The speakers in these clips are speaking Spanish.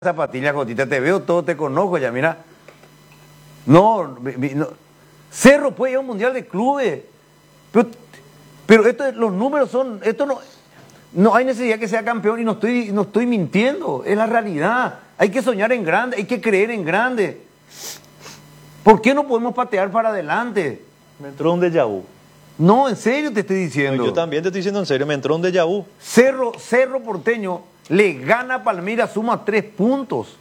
zapatillas, Jotita, te veo todo, te conozco ya, mira. No, Cerro puede ir a un mundial de clubes, pero los números son, esto no hay necesidad que sea campeón y no estoy mintiendo, es la realidad. Hay que soñar en grande, hay que creer en grande. ¿Por qué no podemos patear para adelante? Me entró un déjà vu. No, en serio te estoy diciendo. No, yo también te estoy diciendo en serio, me entró un déjà vu. Cerro Porteño le gana a Palmeiras, suma 3 puntos.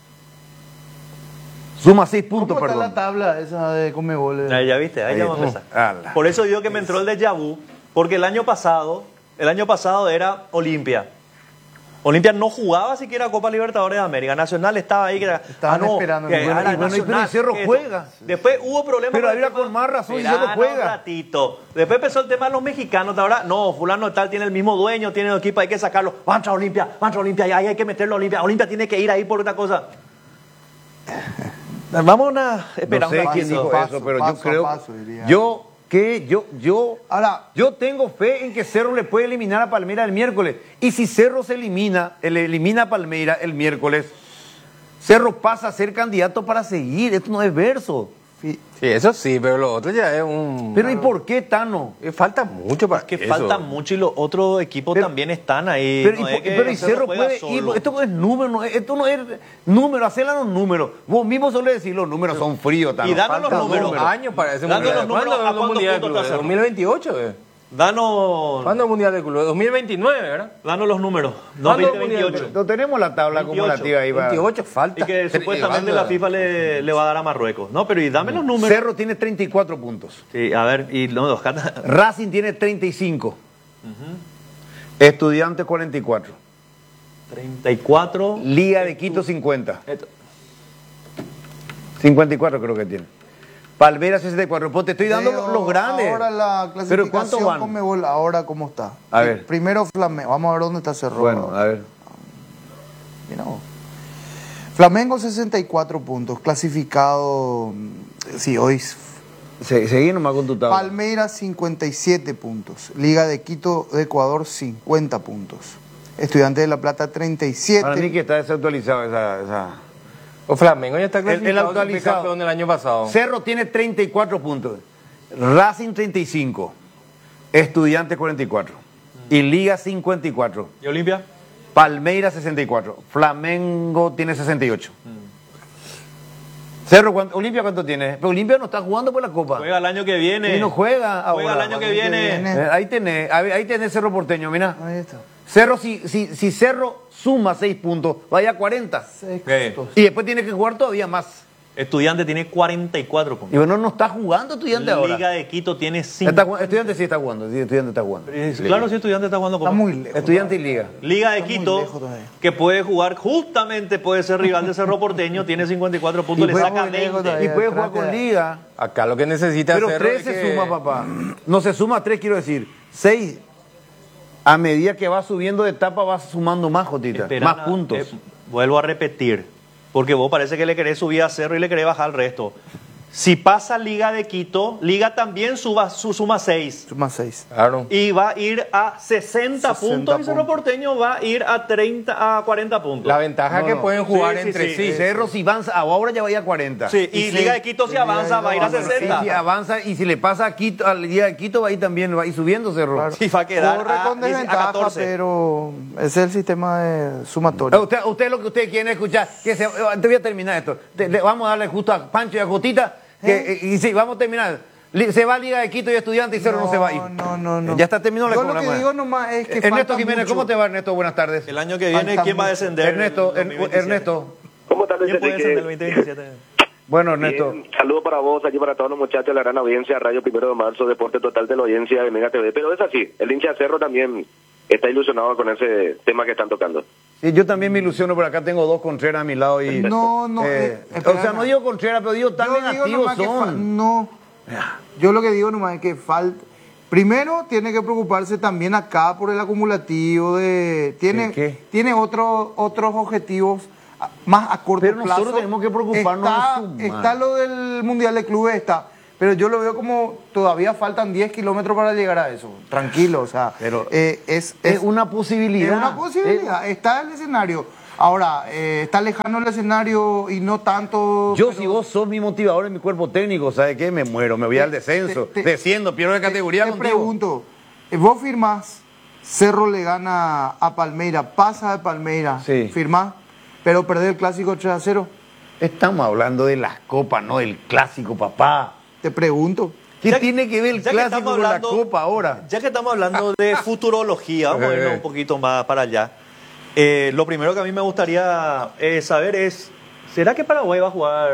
Suma 6 puntos, ¿Cómo perdón. está la tabla esa de Conmebol? Ya viste, ahí ya vamos a empezar. Por eso digo que me entró el déjà vu, porque el año pasado era Olimpia. Olimpia no jugaba siquiera Copa Libertadores de América. Nacional estaba ahí. Estaban esperando. Pero Cerro juega. Después hubo problemas. Pero ahora con más razón Cerro juega. Un ratito. Después empezó el tema de los mexicanos. Ahora, no, fulano tal tiene el mismo dueño, tiene el equipo, hay que sacarlo. Va a entrar Olimpia, y ahí hay que meterlo a Olimpia. Olimpia tiene que ir ahí por otra cosa. Vamos a esperar no sé quién dijo eso, pero yo creo... Yo tengo fe en que Cerro le puede eliminar a Palmeiras el miércoles. Y si Cerro le elimina a Palmeiras el miércoles, Cerro pasa a ser candidato para seguir. Esto no es verso. Sí, eso sí, pero lo otro ya es un... Pero ¿y por qué, Tano? Falta mucho para que falta mucho y los otros equipos también están ahí. Pero y Cerro puede ir, esto es número, esto no es número, hacerla los números. Vos mismo solés decir los números son fríos, Tano. Y danos los números. Años para ese mundial. Los números, ¿Cuándo es el mundial de clubes? 2028, Danos... ¿Cuándo es el mundial de clubes? 2029, ¿verdad? Danos los números. 2028. No tenemos la tabla 28, acumulativa ahí. 28 falta. Y que supuestamente la FIFA le va a dar a Marruecos. No, pero y dame los números. Cerro tiene 34 puntos. Sí, a ver, y no, Racing tiene 35. Estudiantes 44. 34. Liga de Quito 50. 54 creo que tiene. Palmeiras 64. Pues te estoy dando los grandes. Ahora la clasificación. ¿Pero cuántos van? Conmebol, ahora cómo está. A ver. Primero Flamengo. Vamos a ver dónde está Cerro. Bueno, a ver. Mira vos. Flamengo 64 puntos. Clasificado. Sí, hoy. Seguí nomás con tu tabla. Palmeiras 57 puntos. Liga de Quito de Ecuador 50 puntos. Estudiantes de La Plata 37. Para mí que está desactualizado esa... O Flamengo ya está clasificado. El actualizado. Campeón del año pasado. Cerro tiene 34 puntos. Racing 35. Estudiantes 44. Y Liga 54. ¿Y Olimpia? Palmeiras 64. Flamengo tiene 68. Cerro, Olimpia ¿cuánto tiene? Pero Olimpia no está jugando por la Copa. Juega el año que viene. Y no juega ahora. Juega el año que viene. Ahí tenés Cerro Porteño, mira. Ahí está. Cerro, si Cerro suma 6 puntos, vaya a 40. 6 puntos. Y después tiene que jugar todavía más. Estudiante tiene 44 puntos. Y bueno, no está jugando Estudiante ahora. Liga de Quito tiene 5. Estudiante sí está jugando. Sí, Estudiante está jugando. Claro, sí, Estudiante está jugando. Está muy lejos. Estudiante y Liga. Liga de Quito, que puede jugar, justamente puede ser rival de Cerro Porteño, tiene 54 puntos, le saca 20. Y puede jugar con Liga. Acá lo que necesita Pero Cerro 3 se suma, papá. No se suma 3, quiero decir. 6. A medida que va subiendo de etapa, va sumando más, Jotita. Más puntos. Vuelvo a repetir, porque vos parece que le querés subir a Cerro y le querés bajar al resto. Si pasa Liga de Quito, Liga también suma 6. Suma 6. Claro. Y va a ir a 60 puntos y Cerro Porteño va a ir a 40 puntos. La ventaja es que pueden jugar entre sí. Cerro si avanza, ahora ya va a ir a 40. Sí, y Liga de Quito si avanza va a ir a 60. Y si avanza, y si le pasa a Quito, a Liga de Quito va a ir también, va a ir subiendo Cerro. Claro. Y va a quedar Corre con desventaja, 14. pero ese es el sistema de sumatorio. Usted lo que usted quiere escuchar, te voy a terminar esto. Vamos a darle justo a Pancho y a Jotita. Y sí, vamos a terminar. Se va a Liga de Quito y Estudiante y Cerro no se va a ir. No. Ya está terminado la Yo lo que digo nomás es que Ernesto Jiménez, ¿cómo te va, Ernesto? Buenas tardes. El año que viene, ¿quién va a descender? Ernesto. ¿Cómo estás, Luis ¿Quién puede Enrique? descender el 2027? Bueno, Ernesto. Bien, saludos para vos, aquí para todos los muchachos de la gran audiencia, Radio 1 de Marzo, Deporte Total de la audiencia de Mega TV. Pero es así, el hincha de Cerro también está ilusionado con ese tema que están tocando. Sí, yo también me ilusiono, por acá tengo 2 Contreras a mi lado y... No, o sea, no digo Contreras, pero digo tan negativos son. No, yo lo que digo nomás es que falta... Primero, tiene que preocuparse también acá por el acumulativo de... Tiene otros objetivos más a corto pero plazo. Pero nosotros tenemos que preocuparnos está lo del Mundial de Clubes, pero yo lo veo como todavía faltan 10 kilómetros para llegar a eso. Tranquilo, o sea, pero es una posibilidad. Es una posibilidad, está el escenario. Ahora, está lejano el escenario y no tanto... Yo, si vos sos mi motivador en mi cuerpo técnico, ¿sabes qué? Me muero, me voy al descenso. Desciendo, pierdo de categoría contigo. Te pregunto, vos firmás, Cerro le gana a Palmeiras, pasa de Palmeiras, sí. Firmás, pero perdés el clásico 3-0. Estamos hablando de las copas, no del clásico, papá. Te pregunto. ¿Qué tiene que ver el clásico con la copa ahora? Ya que estamos hablando de futurología, vamos a irnos un poquito más para allá. Lo primero que a mí me gustaría saber es, ¿será que Paraguay va a jugar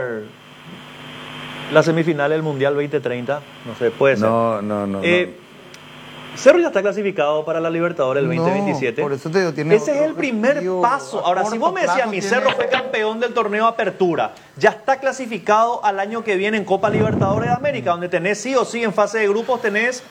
la semifinal del Mundial 2030? No sé, puede ser. No. Cerro ya está clasificado para la Libertadores del 2027. Por eso te digo, tiene ese es el primer paso. Ahora, si vos me decías, mi Cerro fue campeón del torneo Apertura, ya está clasificado al año que viene en Copa Libertadores de América, donde tenés sí o sí en fase de grupos, tenés,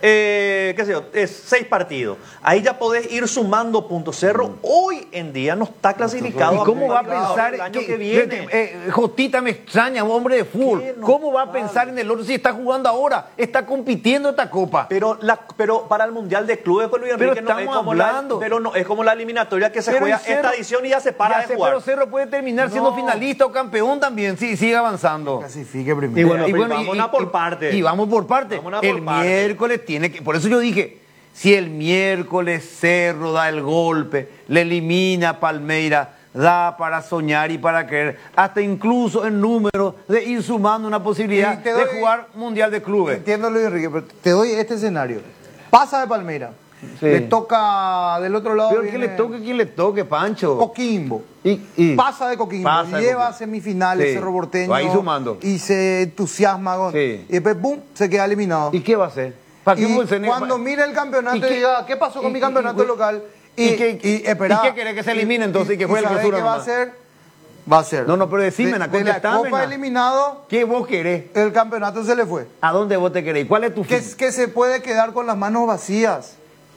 qué sé yo, 6 partidos. Ahí ya podés ir sumando puntos. Cerro hoy en día no está clasificado. ¿Y cómo va a pensar el año que viene? Jotita me extraña, hombre de fútbol. No, ¿Cómo va a pensar en el otro si está jugando ahora? Está compitiendo esta copa. Pero para el Mundial de Clubes, pues Luis Enrique, no es como no es como la eliminatoria que se juega esta edición y ya se para de jugar. Pero Cerro puede terminar siendo finalista o campeón también, si sigue avanzando. Clasifique primero. Y bueno, vamos por parte. Y vamos por parte. El miércoles tiene que... Por eso yo dije, si el miércoles Cerro da el golpe, le elimina a Palmeiras, da para soñar y para creer, hasta incluso en números de ir sumando una posibilidad de jugar Mundial de Clubes. Entiendo, Luis Enrique, pero te doy este escenario. Pasa de Palmeiras. Sí. Le toca del otro lado. Pero que le toque quien le toque, Pancho. Coquimbo. Pasa de Coquimbo. Lleva a semifinales, Cerro Porteño. Va ahí sumando. Y se entusiasma. Y después, ¡pum!, se queda eliminado. ¿Y qué va a hacer? Cuando mire el campeonato y diga, ¿qué pasó con mi campeonato local? ¿Y qué quiere que se elimine entonces? ¿Y qué fue la clausura? ¿Qué va a hacer? Va a ser. No, pero decime, de la Copa eliminado. ¿Qué vos querés? El campeonato se le fue. ¿A dónde vos te querés? ¿Cuál es tu fin? Que se puede quedar con las manos vacías.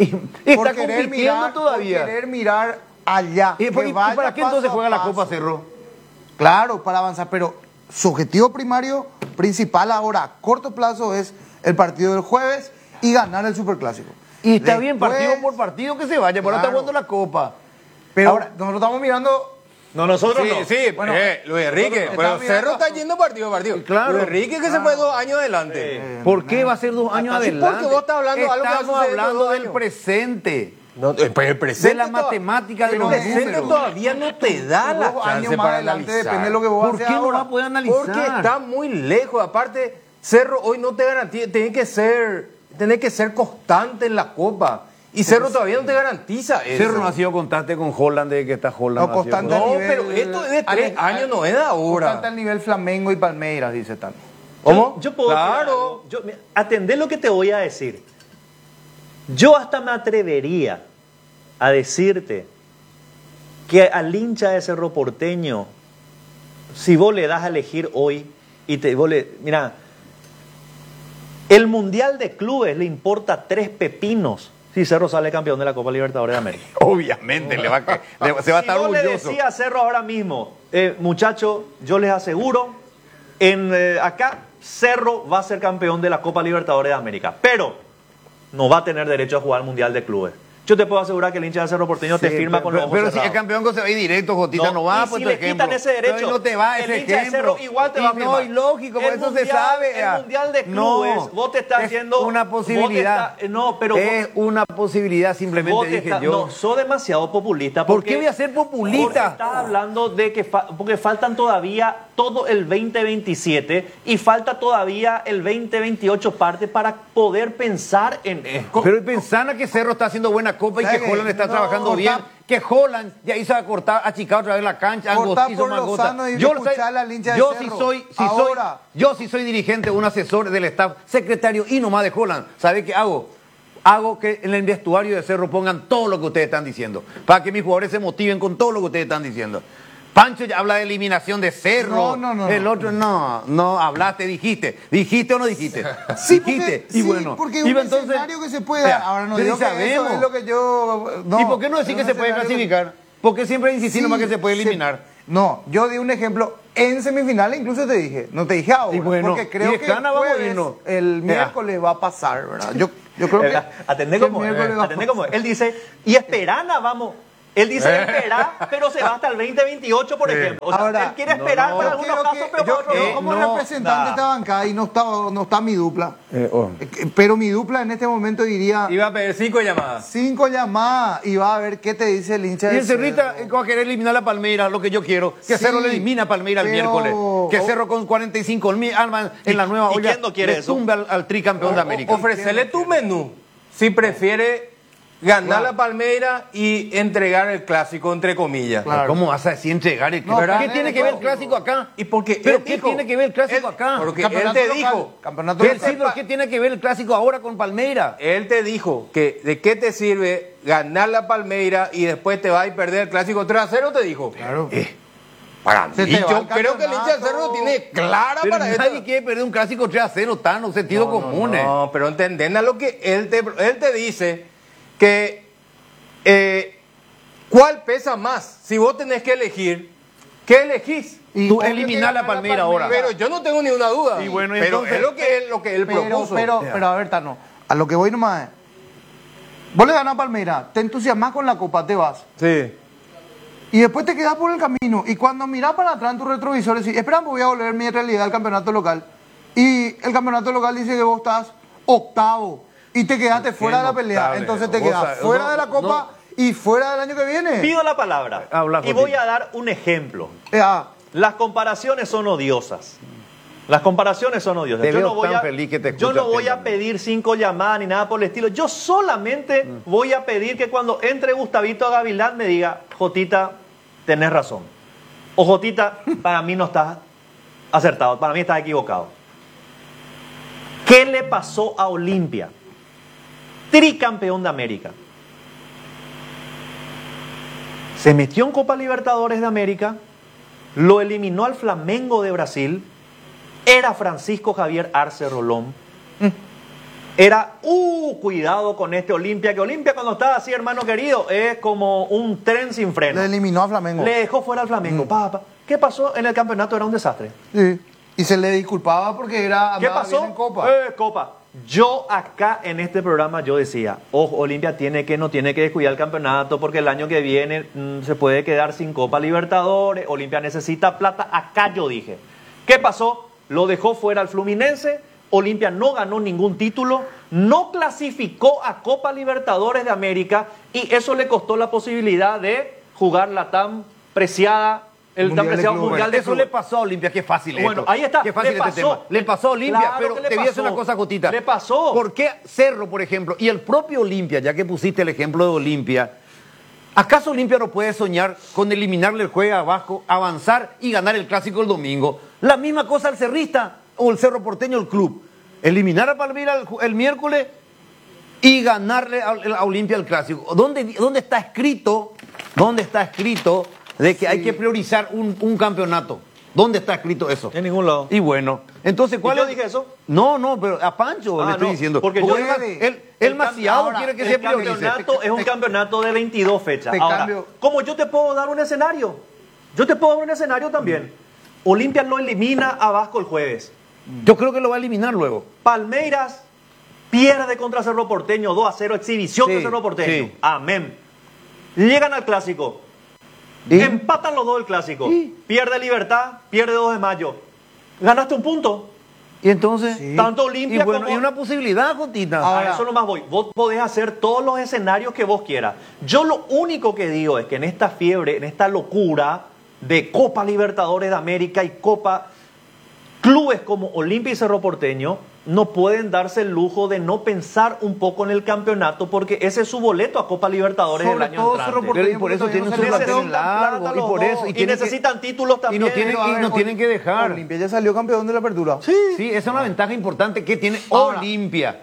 Está compitiendo todavía. Por querer mirar allá. ¿Y para qué entonces juega la Copa Cerro? Claro, para avanzar, pero su objetivo primario, principal ahora, a corto plazo, es el partido del jueves y ganar el Superclásico. Y está bien, partido por partido que se vaya, pero está jugando la Copa. Pero ahora, nosotros estamos mirando... No, nosotros no. Sí, bueno, Luis Enrique, pero Cerro está yendo partido a partido. Claro. Luis Enrique que se fue 2 años adelante. ¿Por qué va a ser 2 años adelante? Porque vos estás hablando de algo que va a Estamos hablando del presente. No, pues el presente. De la matemática de los números. Todavía no te da la chance para analizar. Depende de lo que vos ¿Por qué no va a poder analizar? Porque está muy lejos. Aparte, Cerro hoy no te garantiza. Tiene que ser constante en la Copa. Y Cerro todavía no te garantiza eso. Cerro no ha sido constante con Holland desde que está Holland. No, constante no, pero esto es de 3 años, no es de ahora. Constante al nivel Flamengo y Palmeiras, dice tal. ¿Cómo? Yo puedo... Claro. Atendé lo que te voy a decir. Yo hasta me atrevería a decirte que al hincha de Cerro Porteño, si vos le das a elegir hoy y mira, el Mundial de Clubes le importa 3 pepinos si Cerro sale campeón de la Copa Libertadores de América. Obviamente, se va a estar orgulloso. Si yo le decía a Cerro ahora mismo, muchachos, yo les aseguro, acá Cerro va a ser campeón de la Copa Libertadores de América, pero no va a tener derecho a jugar al Mundial de Clubes. Yo te puedo asegurar que el hincha de Cerro Porteño te firma con los ojos cerrados. Pero si el campeón se va a ir directo, Jotita, no va, pues, si le quitan ese derecho, no te va ese el hincha de Cerro igual te va a firmar. No, y lógico, por eso se sabe. El Mundial de Clubes, vos te estás haciendo... Es una posibilidad. Es una posibilidad, simplemente dije yo. No, sos demasiado populista. ¿Por qué voy a ser populista? Porque estás hablando de que porque faltan todavía todo el 2027 y falta todavía el 2028 parte para poder pensar en... Pero y pensar que Cerro está haciendo buena copa y que Holland está trabajando bien, que Holland ya hizo achicar otra vez la cancha, hizo Mangota. Yo sí soy dirigente, un asesor del staff, secretario y nomás de Holland. ¿Sabe qué hago? Hago que en el vestuario de Cerro pongan todo lo que ustedes están diciendo, para que mis jugadores se motiven con todo lo que ustedes están diciendo. Pancho ya habla de eliminación de Cerro. No. El otro no hablaste, dijiste. ¿Dijiste o no dijiste? Sí, dijiste. Y bueno, porque es un escenario que se puede dar. Ahora no digo que eso es lo que yo... No, ¿y por qué no decir que se puede clasificar? ¿Por qué siempre insistí nomás que se puede eliminar? No, yo di un ejemplo en semifinales, incluso te dije. No te dije ahora, porque creo que el miércoles va a pasar, ¿verdad? Yo creo que... Atendé como él dice, y Esperana vamos... Él dice espera, pero se va hasta el 2028, por ejemplo. O sea, Ahora, él quiere esperar para algunos casos, pero para otros yo no. como no, representante de esta bancada, y no está mi dupla, pero mi dupla en este momento diría Iba a pedir 5 llamadas. 5 llamadas y va a ver qué te dice el hincha Y de el Cerrita Cerro. va a querer eliminar a Palmeiras, lo que yo quiero. Que Sí, Cerro le elimina a Palmeiras el pero- miércoles. Que Cerro con 45.000 armas en la nueva y olla quién no quiere le eso? tumbe al tricampeón de América. Ofrecerle tu menú. Si prefiere ganar la Palmeiras y entregar el clásico, entre comillas. Claro. ¿Cómo vas a decir entregar el clásico? No, ¿Qué pero- tiene que ver el clásico acá? Y porque ¿Pero él qué dijo- tiene que ver el clásico él- acá? Porque él Campeonato te local, dijo. campeonato ¿Qué, local. ¿Qué tiene que ver el clásico ahora con Palmeiras? Él te dijo que de qué te sirve ganar la Palmeiras y después te vas a perder el clásico 3-0, te dijo. Claro. Para mí, Se te va yo el creo que el hincha del Cerro lo tiene clara Pero para esto. nadie quiere perder un clásico 3-0, Tano, sentido común. No, pero entendés a lo que él te dice que ¿cuál pesa más? Si vos tenés que elegir, ¿qué elegís? Y Tú obvio eliminar que la gana Palmeiras ahora. Pero yo no tengo ninguna duda. Y bueno, pero entonces- es lo que él propuso. Pero a ver, Tano, a lo que voy nomás es, vos le ganás a Palmeiras, te entusiasmas con la copa, te vas. Sí. Y después te quedas por el camino. Y cuando mirás para atrás en tu retrovisor, decís, espera, voy a volver mi realidad al campeonato local. Y el campeonato local dice que vos estás octavo. Y te quedaste fuera de la pelea. notable. Entonces te Vos quedas sabés, fuera no, de la copa y fuera del año que viene. Pido la palabra Habla, y Jotín. voy a dar un ejemplo. Ah, Las comparaciones son odiosas. Las comparaciones son odiosas. Te Yo veo no voy tan a, feliz que te yo escucho no voy a atentamente. pedir 5 llamadas ni nada por el estilo. Yo solamente voy a pedir que cuando entre Gustavito a Gavilán me diga, Jotita, tenés razón. O Jotita, para mí no estás acertado, para mí estás equivocado. ¿Qué le pasó a Olimpia? Tricampeón de América. Se metió en Copa Libertadores de América, lo eliminó al Flamengo de Brasil, era Francisco Javier Arce Rolón. Era, cuidado con este Olimpia, que Olimpia cuando está así, hermano querido, es como un tren sin freno. le eliminó a Flamengo. Le dejó fuera al Flamengo. ¿Qué pasó en el campeonato? Era un desastre. Sí. Y se le disculpaba porque era ¿Qué andaba pasó? bien en copa. Copa. Yo acá en este programa yo decía, ojo, Olimpia no tiene que descuidar el campeonato porque el año que viene se puede quedar sin Copa Libertadores, Olimpia necesita plata. Acá yo dije, ¿qué pasó? Lo dejó fuera al Fluminense, Olimpia no ganó ningún título, no clasificó a Copa Libertadores de América y eso le costó la posibilidad de jugar la tan preciada, el Mundial tan de preciado Clubes. Mundial de Eso le Clubes. pasó a Olimpia, qué fácil es Bueno, esto. ahí está, Qué fácil le este pasó. tema. Le pasó a Olimpia, Claro pero que le te voy a decir pasó. una cosa, Jotita. Le pasó. ¿Por qué Cerro, por ejemplo, y el propio Olimpia, ya que pusiste el ejemplo de Olimpia, acaso Olimpia no puede soñar con eliminarle el juego abajo, avanzar y ganar el clásico el domingo? La misma cosa al cerrista o el Cerro Porteño, el club. Eliminar a Palmeiras el miércoles y ganarle a Olimpia el clásico. ¿Dónde está escrito? ¿Dónde está escrito de que hay que priorizar un campeonato? ¿Dónde está escrito eso? En ningún lado. Y bueno, entonces, ¿cuál ¿Y yo es? dije eso? No, pero a Pancho le estoy no, diciendo. porque yo- él Maciado ahora, quiere que El se priorice. campeonato es un campeonato de 22 fechas. te Ahora, cambio. como yo te puedo dar un escenario, yo te puedo dar un escenario también. Olimpia lo elimina a Vasco el jueves. Yo creo que lo va a eliminar luego. Palmeiras pierde contra Cerro Porteño 2-0, exhibición Sí, de Cerro Porteño. sí. Amén. Llegan al clásico. ¿Y? Empatan los dos el clásico. ¿Y? Pierde Libertad, pierde 2 de mayo. Ganaste un punto. Y entonces, Tanto Olimpia y bueno, como- y una posibilidad, Jotita. A eso nomás voy. Vos podés hacer todos los escenarios que vos quieras. Yo lo único que digo es que en esta fiebre, en esta locura de Copa Libertadores de América y Copa, clubes como Olimpia y Cerro Porteño no pueden darse el lujo de no pensar un poco en el campeonato porque ese es su boleto a Copa Libertadores Sobre del año todo entrante. Cerro Porteño, Pero y por eso porque tienen todavía sus no se planteles necesitan largos, plata y los por dos, eso. y tienen que- necesitan títulos también. y no tienen, Pero, a y ver, no tienen que dejar. Olimpia ya salió campeón de la apertura. Sí, esa es una ventaja importante que tiene Ahora, Olimpia.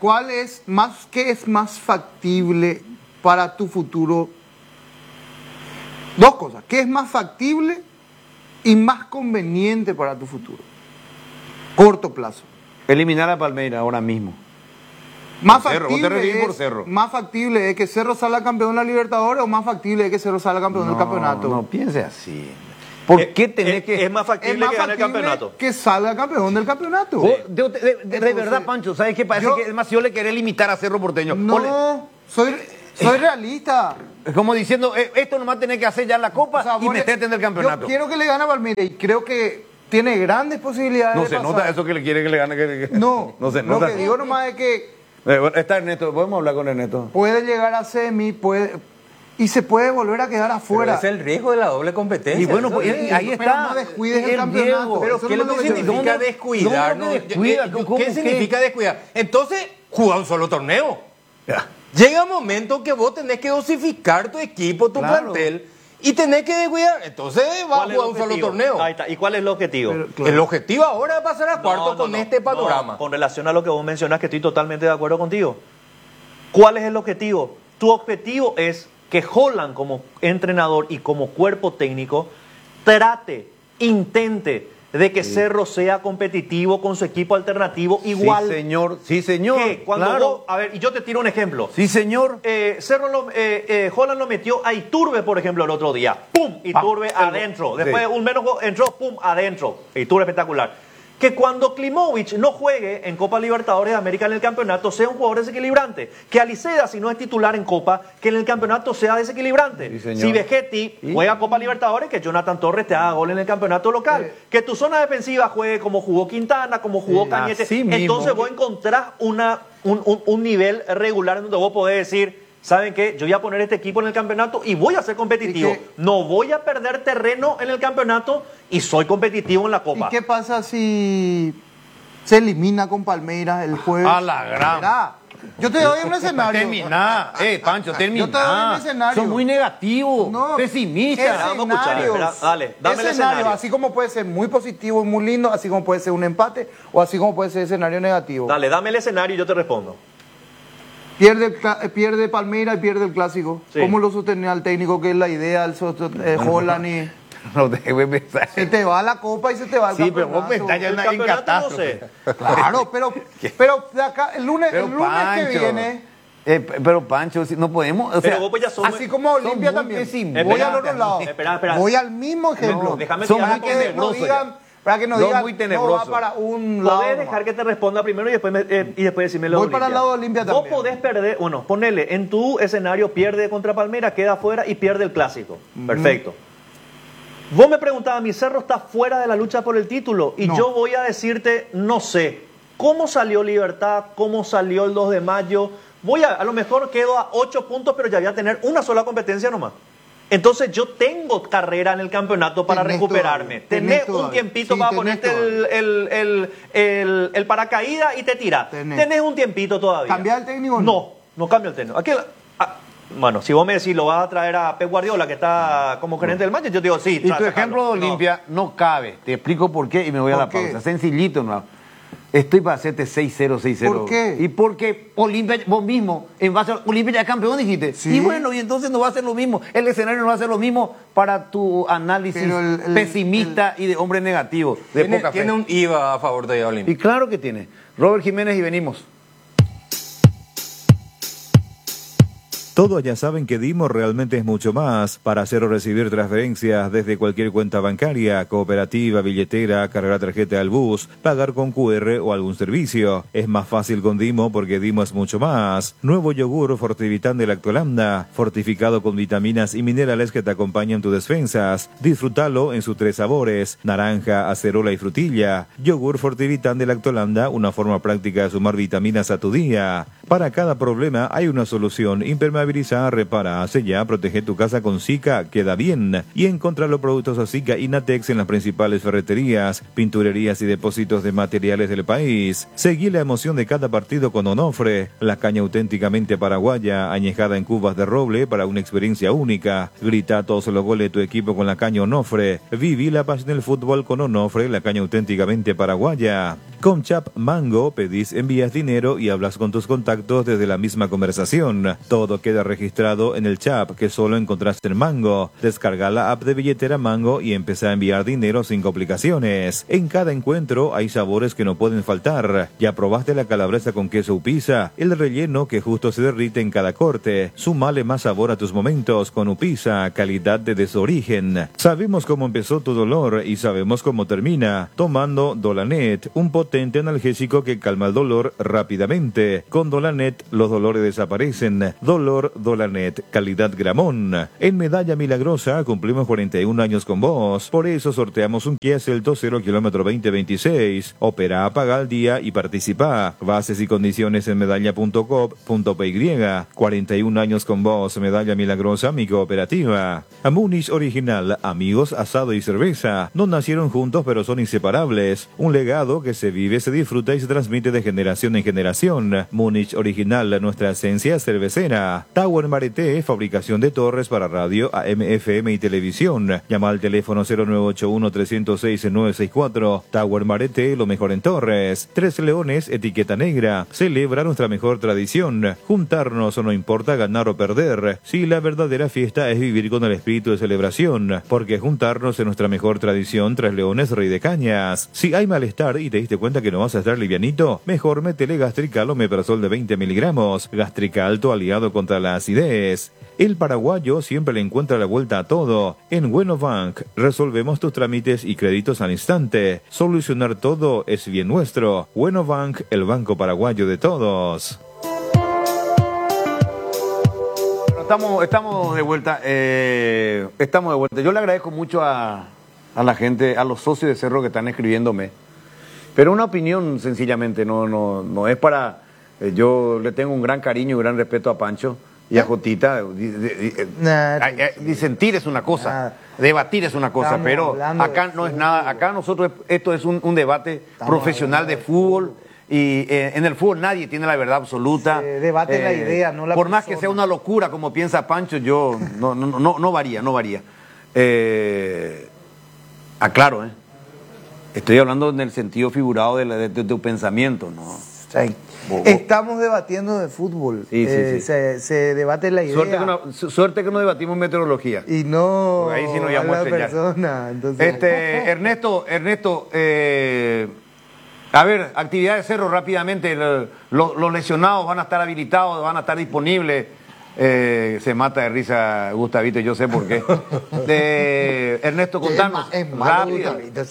¿Qué es más factible para tu futuro? Dos cosas. ¿Qué es más factible y más conveniente para tu futuro? Corto plazo. Eliminar a Palmeiras ahora mismo. Más Cerro, vos te factible, referís por es, Cerro. más factible es que Cerro salga campeón de la Libertadores o más factible es que Cerro salga campeón del campeonato. No piense así. ¿Por qué tenés que...? Es más factible que gane el campeonato. que salga campeón del campeonato. Vos, de Entonces, verdad, Pancho, ¿sabes qué? Parece yo- que es más, yo le quería limitar a Cerro Porteño. No, soy realista. como diciendo, esto nomás tenés que hacer ya en la Copa O sea, y vos meterte en el campeonato. Yo quiero que le gane a Palmeiras y creo que tiene grandes posibilidades No de se pasar. nota eso que le quiere que le gane. No, no se lo nota. que digo nomás es que Bueno, está Ernesto, podemos hablar con Ernesto. puede llegar a semi, y se puede volver a quedar Pero afuera. es el riesgo de la doble competencia. Y bueno, eso pues es. ahí Pero está. no descuides el El campeonato. Diego. Pero Eso ¿qué es no lo es que lo que yo significa digo. descuidar? ¿Dónde lo que descuida? ¿Cómo ¿Qué qué? significa descuidar? Entonces, juega un solo torneo. Ya. Llega un momento que vos tenés que dosificar tu equipo, tu Claro. plantel, y tenés que descuidar. Entonces va a ¿Cuál es el jugar un solo objetivo? torneo. Ahí está. ¿Y cuál es el objetivo? Claro. El objetivo ahora es pasar a cuarto con este panorama. No, con relación a lo que vos mencionás, que estoy totalmente de acuerdo contigo. ¿Cuál es el objetivo? Tu objetivo es que Holland como entrenador y como cuerpo técnico intente de que Cerro sea competitivo con su equipo alternativo igual. Sí, señor. Sí, señor. Que cuando Claro. vos, a ver, y yo te tiro un ejemplo. Sí, señor. Holland lo metió a Iturbe, por ejemplo, el otro día. ¡Pum! Iturbe adentro. Después Sí. un menos entró, ¡pum! Adentro. Iturbe espectacular. Que cuando Klimovic no juegue en Copa Libertadores de América en el campeonato, sea un jugador desequilibrante. Que Aliceda, si no es titular en Copa, que en el campeonato sea desequilibrante. Sí, señor. Si Vegetti juega Copa Libertadores, que Jonathan Torres te haga gol en el campeonato local. Que tu zona defensiva juegue como jugó Quintana, como jugó Cañete. así mismo. Entonces vos encontrás un nivel regular en donde vos podés decir, ¿saben qué? Yo voy a poner este equipo en el campeonato y voy a ser competitivo. ¿Y qué? No voy a perder terreno en el campeonato y soy competitivo en la ¿Y Copa. qué pasa si se elimina con Palmeiras el jueves? A la gran. Mirá, yo te doy un escenario. Terminá. Pancho, terminá. Yo te doy un escenario. Son muy negativos, No, pesimistas. Vamos a escuchar, espera, dale, dame el escenario. Así como puede ser muy positivo y muy lindo, así como puede ser un empate, o así como puede ser escenario negativo. Dale, dame el escenario y yo te respondo. Pierde Palmeiras y pierde el clásico. Sí. ¿Cómo lo sostenía el técnico? Que es la idea del Holland y No debe pensar. se te va la copa y se te va el Sí, pero campeonato. vos pensás ya El en campeonato no catástrofe. sé. Claro, pero de acá, el lunes, Pero el lunes que Pancho, viene, pero Pancho, si no podemos. O Pero sea, vos pues ya sos... así como Olimpia muy también. pesimistas. Voy al otro lado. Espera. Voy al mismo ejemplo. No, déjame Son tirar muy con para que no tenebrosos digan, para que no Son digan, muy no tenebrosos. va para un lado. Podés nomás. dejar que te responda primero y después decirme lo Voy de para el lado de Olimpia Vos también. podés perder, bueno, ponele, en tu escenario pierde contra Palmeiras, queda afuera y pierde el clásico. Perfecto. Vos me preguntabas, mi Cerro está fuera de la lucha por el título y No. yo voy a decirte, no sé, ¿cómo salió Libertad? ¿Cómo salió el 2 de mayo? A lo mejor quedo a 8 puntos, pero ya voy a tener una sola competencia nomás. Entonces yo tengo carrera en el campeonato para Tenés recuperarme. todavía, Tenés tenés un todavía. tiempito Sí, para tenés ponerte el paracaídas y te tiras. Tenés. Tenés un tiempito todavía. ¿Cambiar el técnico? No cambia el técnico. Bueno, si vos me decís, lo vas a traer a Pep Guardiola, que está como gerente del Manchester, yo te digo, sí. y tu ejemplo de Olimpia no cabe. Te explico por qué y me voy a ¿Por la qué? pausa. Sencillito, ¿no? Estoy para hacerte 6-0, 6-0. ¿Por qué? Y porque Olimpia, vos mismo, en base a Olimpia ya es campeón, dijiste. Sí. Y bueno, y entonces no va a ser lo mismo. El escenario no va a ser lo mismo para tu análisis Pero el- pesimista y de hombre negativo, de poca fe. Tiene un IVA a favor de Olimpia. Y claro que tiene. Robert Jiménez y venimos. Todos ya saben que Dimo realmente es mucho más. Para hacer o recibir transferencias desde cualquier cuenta bancaria, cooperativa, billetera, cargar tarjeta al bus, pagar con QR o algún servicio. Es más fácil con Dimo porque Dimo es mucho más. Nuevo yogur Fortivitán de Lactolanda, fortificado con vitaminas y minerales que te acompañan tus defensas. Disfrútalo en sus 3 sabores: naranja, acerola y frutilla. Yogur Fortivitán de Lactolanda, una forma práctica de sumar vitaminas a tu día. Para cada problema hay una solución. Impermeabiliza, repara, sella, protege tu casa con Zika, queda bien. Y encontra los productos Zika y Natex en las principales ferreterías, pinturerías y depósitos de materiales del país. Seguí la emoción de cada partido con Onofre, la caña auténticamente paraguaya, añejada en cubas de roble para una experiencia única. Grita todos los goles de tu equipo con la caña Onofre. Viví la pasión del fútbol con Onofre, la caña auténticamente paraguaya. Con Chap Mango pedís, envías dinero y hablas con tus contactos desde la misma conversación. Todo queda registrado en el Chap que solo encontraste en Mango. Descarga la app de billetera Mango y empezá a enviar dinero sin complicaciones. En cada encuentro hay sabores que no pueden faltar. Ya probaste la calabresa con queso Upisa, el relleno que justo se derrite en cada corte. Sumale más sabor a tus momentos con Upisa, calidad de desorigen. Sabemos cómo empezó tu dolor y sabemos cómo termina. Tomando Dolanet, un pote potente analgésico que calma el dolor rápidamente. Con Dolanet los dolores desaparecen. Dolor Dolanet, calidad Gramón. En Medalla Milagrosa cumplimos 41 años con vos. Por eso sorteamos un Kia Celtos 0 kilómetro 2026. Opera, paga al día y participa. Bases y condiciones en medalla.coop.py. 41 años con vos, Medalla Milagrosa, mi cooperativa. A Múnich Original, amigos, asado y cerveza. No nacieron juntos pero son inseparables. Un legado que se vive, se disfruta y se transmite de generación en generación. Múnich Original, nuestra esencia cervecera. Tower Marete, fabricación de torres para radio, AM, FM y televisión. Llama al teléfono 0981-306-964. Tower Marete, lo mejor en torres. Tres Leones, etiqueta negra. Celebra nuestra mejor tradición. Juntarnos no importa ganar o perder. Si la verdadera fiesta es vivir con el espíritu de celebración. Porque juntarnos es nuestra mejor tradición. Tres Leones, Rey de Cañas. Si hay malestar y te diste cuenta que no vas a estar livianito, mejor métele Gastrical o Meprazol de 20 miligramos. Gastrical, tu aliado contra la acidez. El paraguayo siempre le encuentra la vuelta a todo. En Bueno Bank resolvemos tus trámites y créditos al instante. Solucionar todo es bien nuestro. Bueno Bank, el banco paraguayo de todos. Estamos de vuelta. Estamos de vuelta. Yo le agradezco mucho a la gente, a los socios de Cerro que están escribiéndome. Pero una opinión sencillamente, no es para... yo le tengo un gran cariño y un gran respeto a Pancho y a Jotita. Disentir es una cosa, debatir es una cosa, pero acá no es nada. Acá nosotros, esto es un debate profesional de fútbol. Y en el fútbol nadie tiene la verdad absoluta. Debate la idea, no la por más persona. que sea una locura como piensa Pancho, yo no varía. Aclaro, estoy hablando en el sentido figurado de tu pensamiento, ¿no? Sí. Estamos debatiendo de fútbol. Sí. Se debate la idea. Suerte que no debatimos meteorología. Y no porque ahí sí nos llamó a a la estrellar. persona. Entonces... Ernesto, a ver, actividad de Cerro rápidamente. Los lesionados van a estar habilitados, van a estar disponibles. Se mata de risa Gustavito, yo sé por qué. Ernesto, contanos. Es malo, rápido. Gustavito,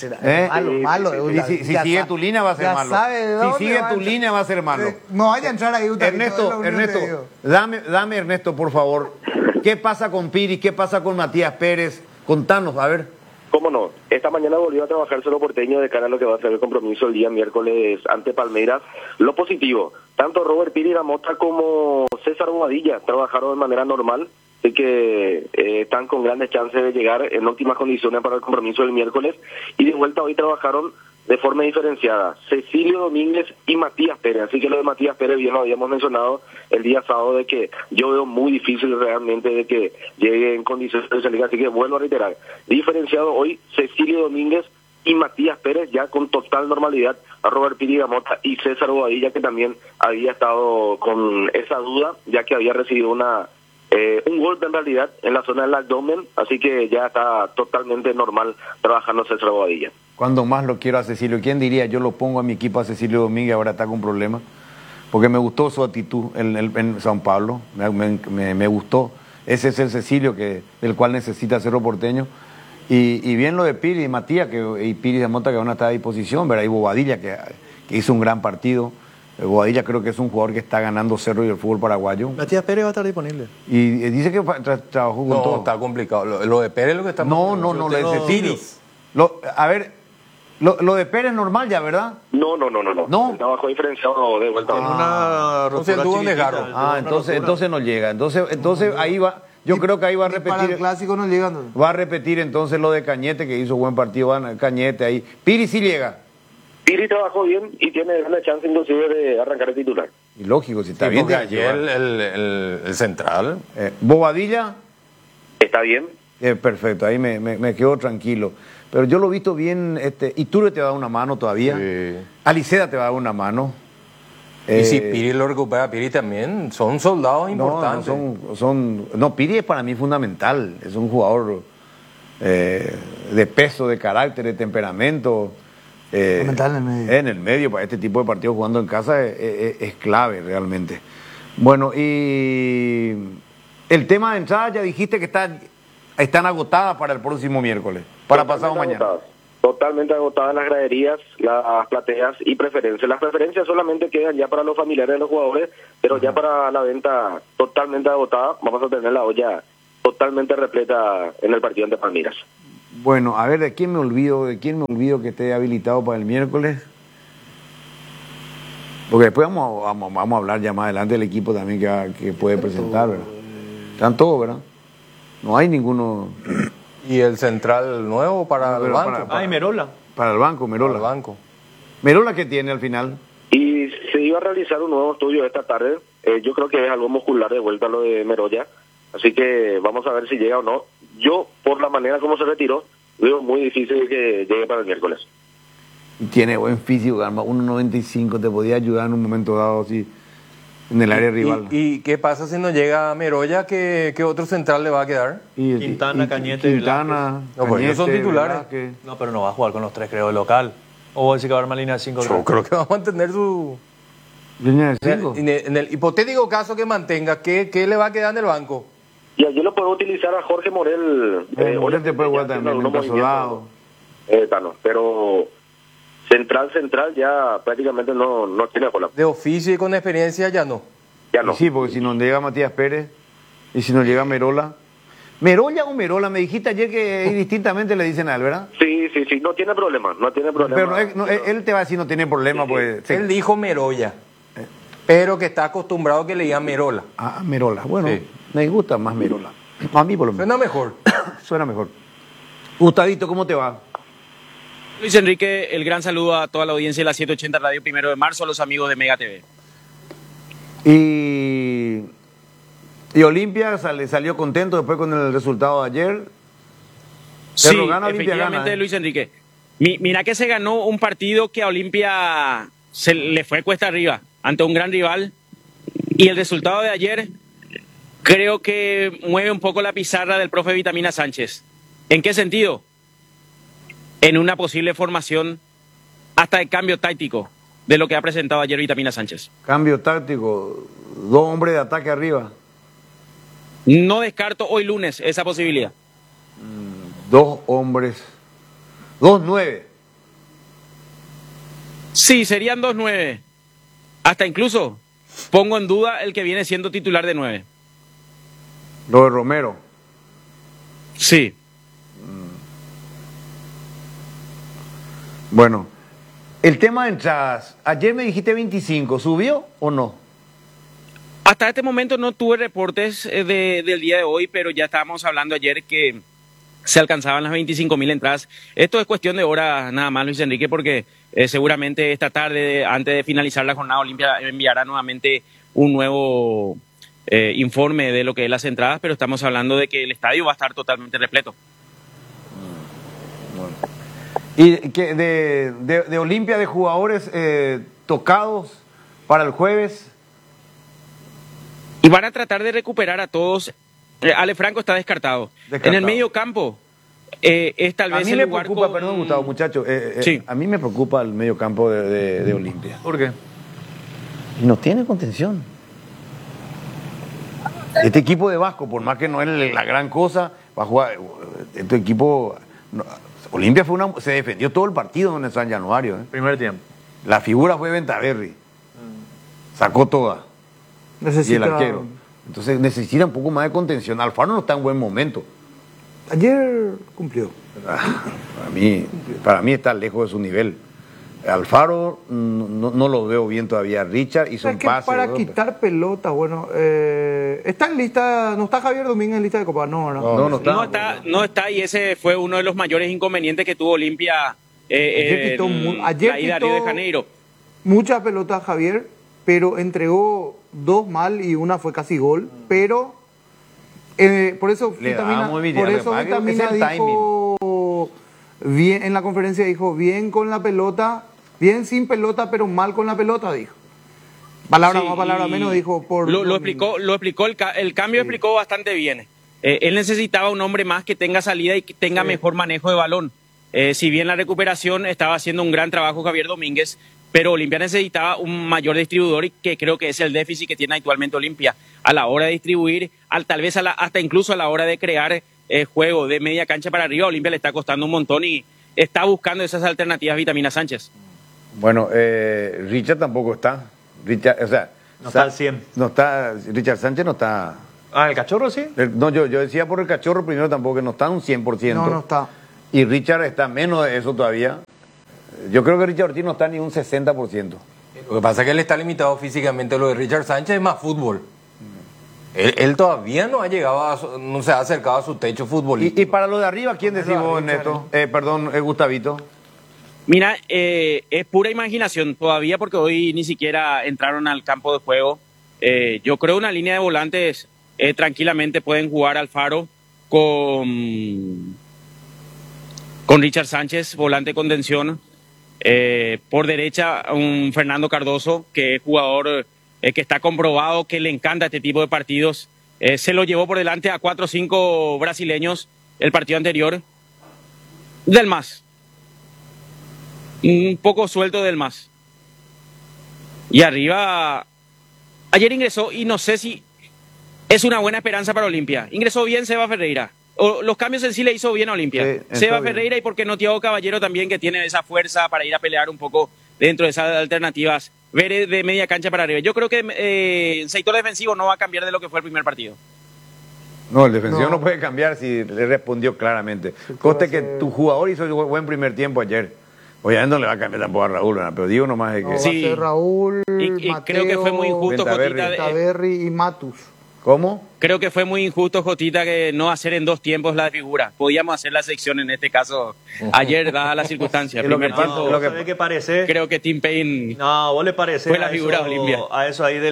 malo. Si sigue tu línea va a ser malo. Si sigue tu línea va a ser malo. No vaya a entrar ahí, Gustavito. Ernesto, dame Ernesto, por favor. ¿Qué pasa con Piri? ¿Qué pasa con Matías Pérez? Contanos, a ver. ¿Cómo no? Esta mañana volvió a trabajar Cerro Porteño de cara a lo que va a ser el compromiso el día miércoles ante Palmeiras. Lo positivo, tanto Robert Piri Gamota como César Bobadilla trabajaron de manera normal, así que están con grandes chances de llegar en óptimas condiciones para el compromiso del miércoles. Y de vuelta hoy trabajaron de forma diferenciada Cecilio Domínguez y Matías Pérez. Así que lo de Matías Pérez bien lo habíamos mencionado el día sábado, de que yo veo muy difícil realmente de que llegue en condiciones de salir. Así que vuelvo a reiterar, diferenciado hoy Cecilio Domínguez y Matías Pérez, ya con total normalidad a Robert Piri Gamota y César Bobadilla, que también había estado con esa duda, ya que había recibido un golpe en realidad en la zona del abdomen, así que ya está totalmente normal trabajando César Bobadilla. Cuando más lo quiero a Cecilio, ¿quién diría? Yo lo pongo a mi equipo a Cecilio Domínguez, ahora está con problemas, porque me gustó su actitud en San Pablo, me gustó. Ese es el Cecilio del cual necesita Cerro Porteño. Y bien lo de Piri y Matías y Piri de Mota, que van a estar a disposición, ¿verdad? Y Bobadilla, que hizo un gran partido. Bobadilla creo que es un jugador que está ganando Cerro y el fútbol paraguayo. Matías Pérez va a estar disponible. Y dice que trabajó con todo. No, está complicado. Lo de Pérez es lo que está... No, lo de Cecilio. A ver, lo de Pérez es normal ya, ¿verdad? No. ¿No? El trabajo diferenciado de vuelta. Entonces el dúo de Garro. Entonces no llega. Entonces ahí va... Yo creo que ahí va a repetir... Para el clásico no llegan. Va a repetir entonces lo de Cañete, que hizo buen partido. Cañete ahí. Piri sí llega. Piri trabajó bien y tiene una chance inclusive de arrancar el titular. Y lógico, si está bien. Porque ayer el central... Bobadilla... ¿Está bien? Perfecto, ahí me quedo tranquilo. Pero yo lo he visto bien... Iturbe te va a dar una mano todavía. Sí. Aliceda te va a dar una mano. Y si Piri lo recupera, Piri también son soldados importantes. No, Piri es para mí fundamental. Es un jugador de peso, de carácter, de temperamento. Fundamental en el medio. En el medio, para este tipo de partidos jugando en casa es clave realmente. Bueno, y el tema de entrada ya dijiste que están agotadas para el próximo miércoles, para pasado mañana. Totalmente agotadas las graderías, las plateas y preferencias. Las preferencias solamente quedan ya para los familiares de los jugadores, pero ya para la venta totalmente agotada. Vamos a tener la olla totalmente repleta en el partido ante Palmeiras. Bueno, a ver, ¿de quién me olvido que esté habilitado para el miércoles? Porque después vamos a hablar ya más adelante del equipo también que puede presentar, ¿verdad? Están todos, ¿verdad? No hay ninguno. ¿Y el central nuevo para el banco? Merola. Para el banco, Merola. Para el banco. ¿Merola qué tiene al final? Y se iba a realizar un nuevo estudio esta tarde. Yo creo que es algo muscular de vuelta lo de Merolla. Así que vamos a ver si llega o no. Yo, por la manera como se retiró, veo muy difícil que llegue para el miércoles. Y tiene buen físico, Garma, 1.95, te podía ayudar en un momento dado así en el área rival. ¿Y qué pasa si no llega Merolla? ¿Qué otro central le va a quedar? Quintana, Cañete, Quintana, No, pues ellos son Cañete, titulares. Velázquez. No, pero no va a jugar con los tres, creo, local. O va a decir que va a armar línea de 5. Yo creo que va a mantener su... Línea de 5. En el hipotético caso que mantenga, ¿qué le va a quedar en el banco? Y allí lo puedo utilizar a Jorge Morel. Morel te puede jugar también, un Casolado. Pero central ya prácticamente no tiene cola. De oficio y con experiencia ya no. Ya no. Y sí, porque si nos llega Matías Pérez y si nos llega Merola. ¿Merolla o Merola? Me dijiste ayer que indistintamente le dicen a él, ¿verdad? Sí, no tiene problema, Pero él te va a decir no tiene problema, pues... Él dijo Merolla, pero que está acostumbrado a que le digan Merola. Ah, Merola. Bueno, Sí. me gusta más Merola. A mí por lo menos. Suena mejor. Suena mejor. Gustavito, ¿cómo te va? Luis Enrique, el gran saludo a toda la audiencia de la 780 Radio 1 de marzo, a los amigos de Mega TV. Y Olimpia salió contento después con el resultado de ayer. Sí, Pero gana Olimpia, efectivamente, gana, ¿eh? Luis Enrique. Mira que se ganó un partido que a Olimpia se le fue cuesta arriba ante un gran rival. Y el resultado de ayer creo que mueve un poco la pizarra del profe Vitamina Sánchez. ¿En qué sentido? En una posible formación hasta el cambio táctico de lo que ha presentado ayer Vitamina Sánchez. Cambio táctico, 2 hombres de ataque arriba. No descarto hoy lunes esa posibilidad. 2 hombres, 2-9. Sí, serían 2-9. Hasta incluso pongo en duda el que viene siendo titular de 9. Lo de Romero. Sí. Bueno, el tema de entradas. Ayer me dijiste 25, ¿subió o no? Hasta este momento no tuve reportes del día de hoy, pero ya estábamos hablando ayer que se alcanzaban las 25.000 entradas. Esto es cuestión de hora nada más, Luis Enrique, porque seguramente esta tarde, antes de finalizar la jornada Olimpia, enviará nuevamente un nuevo informe de lo que es las entradas, pero estamos hablando de que el estadio va a estar totalmente repleto. ¿Y que de Olimpia de jugadores tocados para el jueves? Y van a tratar de recuperar a todos. Ale Franco está descartado. En el medio campo es tal vez a mí el me lugar preocupa, con... perdón Gustavo, muchachos, Sí. a mí me preocupa el medio campo de Olimpia. ¿Por qué? No tiene contención. Este equipo de Vasco, por más que no es la gran cosa, va a jugar. Este equipo. Olimpia se defendió todo el partido en el San Januario. Primer tiempo. La figura fue Ventaverri. Sacó toda. Y el arquero. Entonces necesita un poco más de contención. Alfaro no está en buen momento. Ayer cumplió. Para mí está lejos de su nivel. Alfaro no lo veo bien todavía. Richard hizo un pase. Para quitar pelota, bueno, está en lista, no está Javier Domínguez en lista de Copa, no, No está, y ese fue uno de los mayores inconvenientes que tuvo Olimpia ayer la ida a Río de Janeiro. Muchas pelotas Javier, pero entregó 2 mal y una fue casi gol, pero por eso Vitamina dijo bien en la conferencia, dijo bien con la pelota, bien sin pelota, pero mal con la pelota, dijo. Palabra más, palabra menos, dijo. Lo explicó, el cambio explicó bastante bien. Él necesitaba un hombre más que tenga salida y que tenga mejor manejo de balón. Si bien la recuperación estaba haciendo un gran trabajo Javier Domínguez, pero Olimpia necesitaba un mayor distribuidor y que creo que es el déficit que tiene actualmente Olimpia a la hora de distribuir, tal vez hasta incluso a la hora de crear juego de media cancha para arriba. A Olimpia le está costando un montón y está buscando esas alternativas Vitamina Sánchez. Bueno, Richard tampoco está. Richard, o sea, No está al 100. No está, Richard Sánchez no está. Ah, ¿el cachorro sí? No, yo decía por el cachorro primero tampoco, que no está un 100%. No está. Y Richard está menos de eso todavía. Yo creo que Richard Ortiz no está ni un 60%. Lo que pasa es que él está limitado físicamente. Lo de Richard Sánchez es más fútbol. Él todavía no ha llegado, no se ha acercado a su techo futbolístico. Y para lo de arriba, ¿quién decimos, Ernesto? Perdón, Gustavito. Mira, es pura imaginación todavía porque hoy ni siquiera entraron al campo de juego. Yo creo una línea de volantes tranquilamente pueden jugar Alfaro con Richard Sánchez, volante con contención. Por derecha, un Fernando Cardoso, que es jugador que está comprobado que le encanta este tipo de partidos. Se lo llevó por delante a 4 o 5 brasileños el partido anterior. Del Mas. Un poco suelto del Mas. Y arriba, ayer ingresó y no sé si es una buena esperanza para Olimpia. Ingresó bien Seba Ferreira. Los cambios en sí le hizo bien a Olimpia. Sí, Seba Ferreira y porque no Thiago Caballero también, que tiene esa fuerza para ir a pelear un poco dentro de esas alternativas. Ver de media cancha para arriba. Yo creo que el sector defensivo no va a cambiar de lo que fue el primer partido. No, el defensivo no puede cambiar si le respondió claramente. Coste que tu jugador hizo buen primer tiempo ayer. Obviamente no le va a cambiar tampoco a Raúl, ¿verdad? Pero digo nomás de que... No, sí. Va a ser Raúl, y Mateo, creo que fue muy injusto, Ventaverri. Jotita. Taberri y Matus. ¿Cómo? Creo que fue muy injusto, Jotita, que no hacer en 2 tiempos la figura. Podíamos hacer la sección en este caso ayer, dada la circunstancia. Lo que Primer pasa- tiempo, lo que- ¿Sabe qué parece? creo que Tim Payne... No, vos le parece Fue la figura de Olimpia. a eso ahí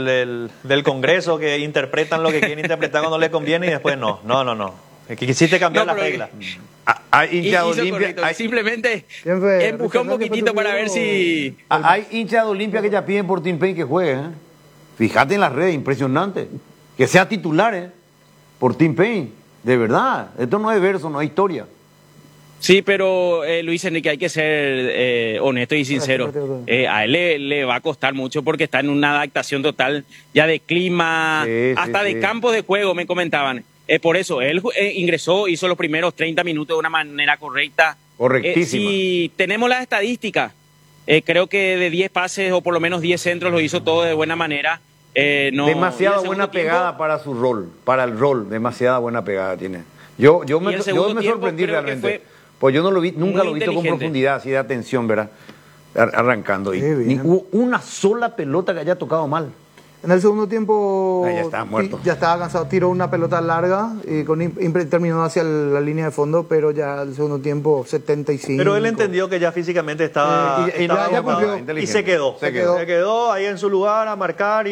del Congreso que interpretan lo que quieren interpretar cuando le conviene y después no. Es que quisiste cambiar No, la pero- regla. Hay hinchas de hizo Olimpia... correcto. Simplemente ¿Quién fue? empujé un Richard Sánchez poquitito fue tu para ver amigo. si... Hay hinchas de Olimpia que ya piden por Tim Payne que juegue, ¿eh? Fíjate en las redes, impresionante. Que sea titular, ¿eh? Por Tim Payne. De verdad. Esto no es verso, no es historia. Sí, pero Luis Enrique, hay que ser honesto y sincero. A él le va a costar mucho porque está en una adaptación total ya de clima, Sí, hasta sí, de sí. campo de juego, me comentaban. Por eso, él ingresó, hizo los primeros 30 minutos de una manera correcta. Correctísima. Si tenemos las estadísticas, creo que de 10 pases o por lo menos 10 centros lo hizo todo de buena manera. No, Demasiada y el buena segundo tiempo- pegada para su rol, para el rol, demasiada buena pegada tiene. Yo Y me el segundo tiempo sorprendí creo que realmente. fue Pues yo no lo vi, nunca muy lo he visto con inteligente. profundidad, así de atención, ¿verdad? Arrancando. Y Qué bien. ni hubo una sola pelota que haya tocado mal. En el segundo tiempo Ya estaba muerto. ya estaba cansado, tiró una pelota larga y terminó hacia la línea de fondo, pero ya el segundo tiempo 75. Pero él entendió que ya físicamente estaba, Y estaba ya agotado cumplió. y se quedó. Se quedó. Se quedó ahí en su lugar a marcar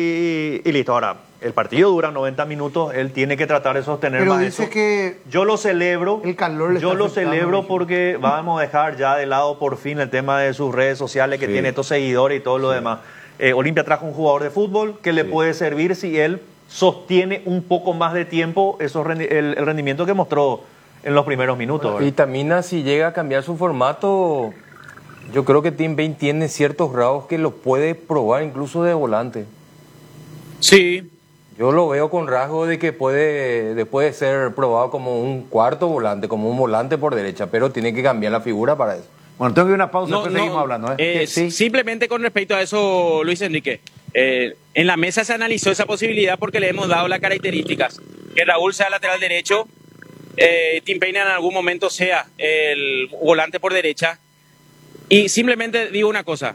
y listo. Ahora, el partido dura 90 minutos, él tiene que tratar de sostener Pero más dice eso. que Yo lo celebro. el calor le Yo está lo afectando, celebro dice. porque vamos a dejar ya de lado por fin el tema de sus redes sociales que Sí. tiene estos seguidores y todo lo demás. Olimpia trajo un jugador de fútbol que le puede servir si él sostiene un poco más de tiempo el rendimiento que mostró en los primeros minutos. ¿verdad? Vitamina, si llega a cambiar su formato, yo creo que Tim Payne tiene ciertos rasgos que lo puede probar incluso de volante. Sí, Yo lo veo con rasgo de que puede ser probado como un cuarto volante, como un volante por derecha, pero tiene que cambiar la figura para eso. Bueno, tengo que ir a una pausa, No, después no, seguimos hablando, ¿eh? Sí. Simplemente con respecto a eso, Luis Enrique, en la mesa se analizó esa posibilidad porque le hemos dado las características. Que Raúl sea lateral derecho, Tim Payne en algún momento sea el volante por derecha. Y simplemente digo una cosa.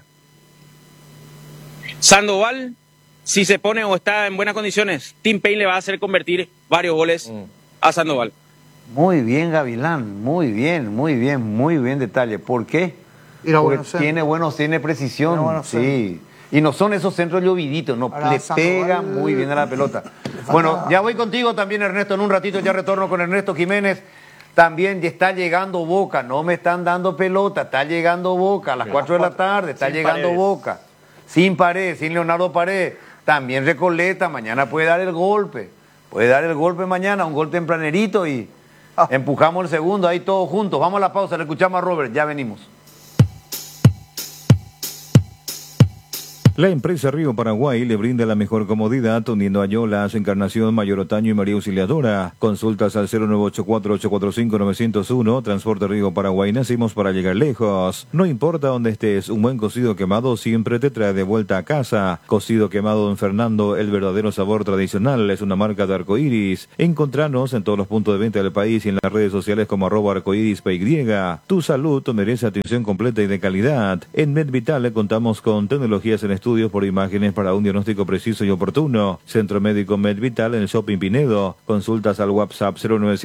Sandoval, si se pone o está en buenas condiciones, Tim Payne le va a hacer convertir varios goles a Sandoval. Muy bien, Gavilán, muy bien detalle. ¿Por qué? Y era Porque bueno centro. tiene precisión, Tiene buenos sí. Y no son esos centros lloviditos, no, Ahora, le Sandoval pega muy bien a la pelota. Bueno, ya voy contigo también, Ernesto, en un ratito ya retorno con Ernesto Jiménez. También ya está llegando Boca, no me están dando pelota, está llegando Boca a las 4 de la tarde, está Sin llegando Paredes. Boca. Sin Paredes, sin Leonardo Paredes. También Recoleta, mañana puede dar el golpe. Puede dar el golpe mañana, un gol tempranerito y empujamos el segundo, ahí todos juntos. Vamos a la pausa, le escuchamos a Robert, ya venimos. La empresa Río Paraguay le brinda la mejor comodidad uniendo a Yolas, Encarnación, Mayor Otaño y María Auxiliadora. Consultas al 0984-845-901. Transporte Río Paraguay, nacimos para llegar lejos. No importa dónde estés, un buen cocido quemado siempre te trae de vuelta a casa. Cocido quemado Don Fernando, el verdadero sabor tradicional, es una marca de Arcoiris. Encontranos en todos los puntos de venta del país y en las redes sociales como @arcoirispy. Tu salud merece atención completa y de calidad. En MedVital contamos con tecnologías en estudios por imágenes para un diagnóstico preciso y oportuno. Centro Médico MedVital en el Shopping Pinedo. Consultas al WhatsApp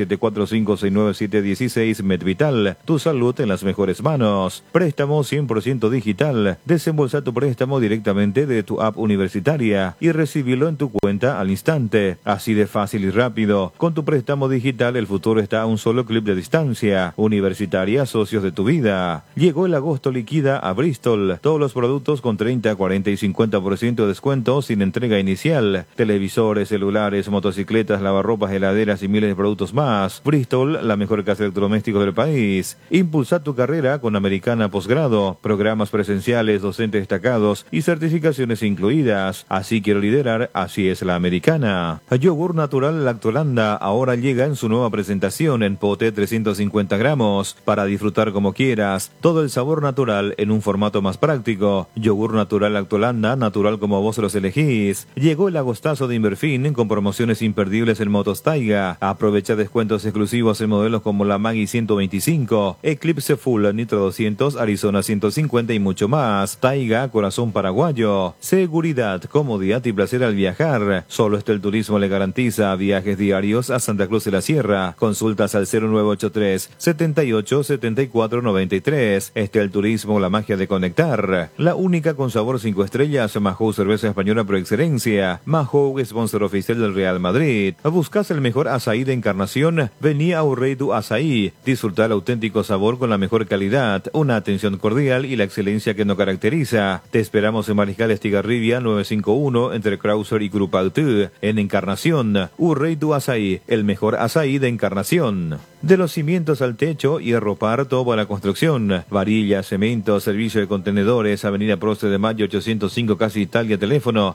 09745697716. MedVital, tu salud en las mejores manos. Préstamo 100% digital. Desembolsa tu préstamo directamente de tu app universitaria y recibilo en tu cuenta al instante. Así de fácil y rápido. Con tu préstamo digital el futuro está a un solo clic de distancia. Universitaria, socios de tu vida. Llegó el agosto liquida a Bristol. Todos los productos con 30, 40 y 50% de descuento sin entrega inicial. Televisores, celulares, motocicletas, lavarropas, heladeras y miles de productos más. Bristol, la mejor casa de electrodomésticos del país. Impulsa tu carrera con Americana Posgrado. Programas presenciales, docentes destacados y certificaciones incluidas. Así quiero liderar, así es la Americana. Yogur natural Lactolanda ahora llega en su nueva presentación en pote 350 gramos. Para disfrutar como quieras. Todo el sabor natural en un formato más práctico. Yogur natural Lactolanda, natural como vos los elegís. Llegó el agostazo de Inverfin con promociones imperdibles en motos Taiga. Aprovecha descuentos exclusivos en modelos como la Maggi 125, Eclipse Full Nitro 200, Arizona 150 y mucho más. Taiga, corazón paraguayo. Seguridad, comodidad y placer al viajar. Solo el Turismo le garantiza viajes diarios a Santa Cruz de la Sierra. Consultas al 0983 78 74 93. El Turismo, la magia de conectar. La única con sabor 5 estrellas, Mahou, cerveza española por excelencia. Mahou, sponsor oficial del Real Madrid. ¿Buscas el mejor azaí de Encarnación? Vení a Urreitu Azaí. Disfrutar el auténtico sabor con la mejor calidad, una atención cordial y la excelencia que nos caracteriza. Te esperamos en Mariscal Estigarribia 951 entre Krauser y Curupaltú. En Encarnación, Urreitu Azaí, el mejor azaí de Encarnación. De los cimientos al techo y arropar toda la construcción. Varilla, cemento, servicio de contenedores, Avenida Prócer de Mayo 805, Casa Italia, teléfono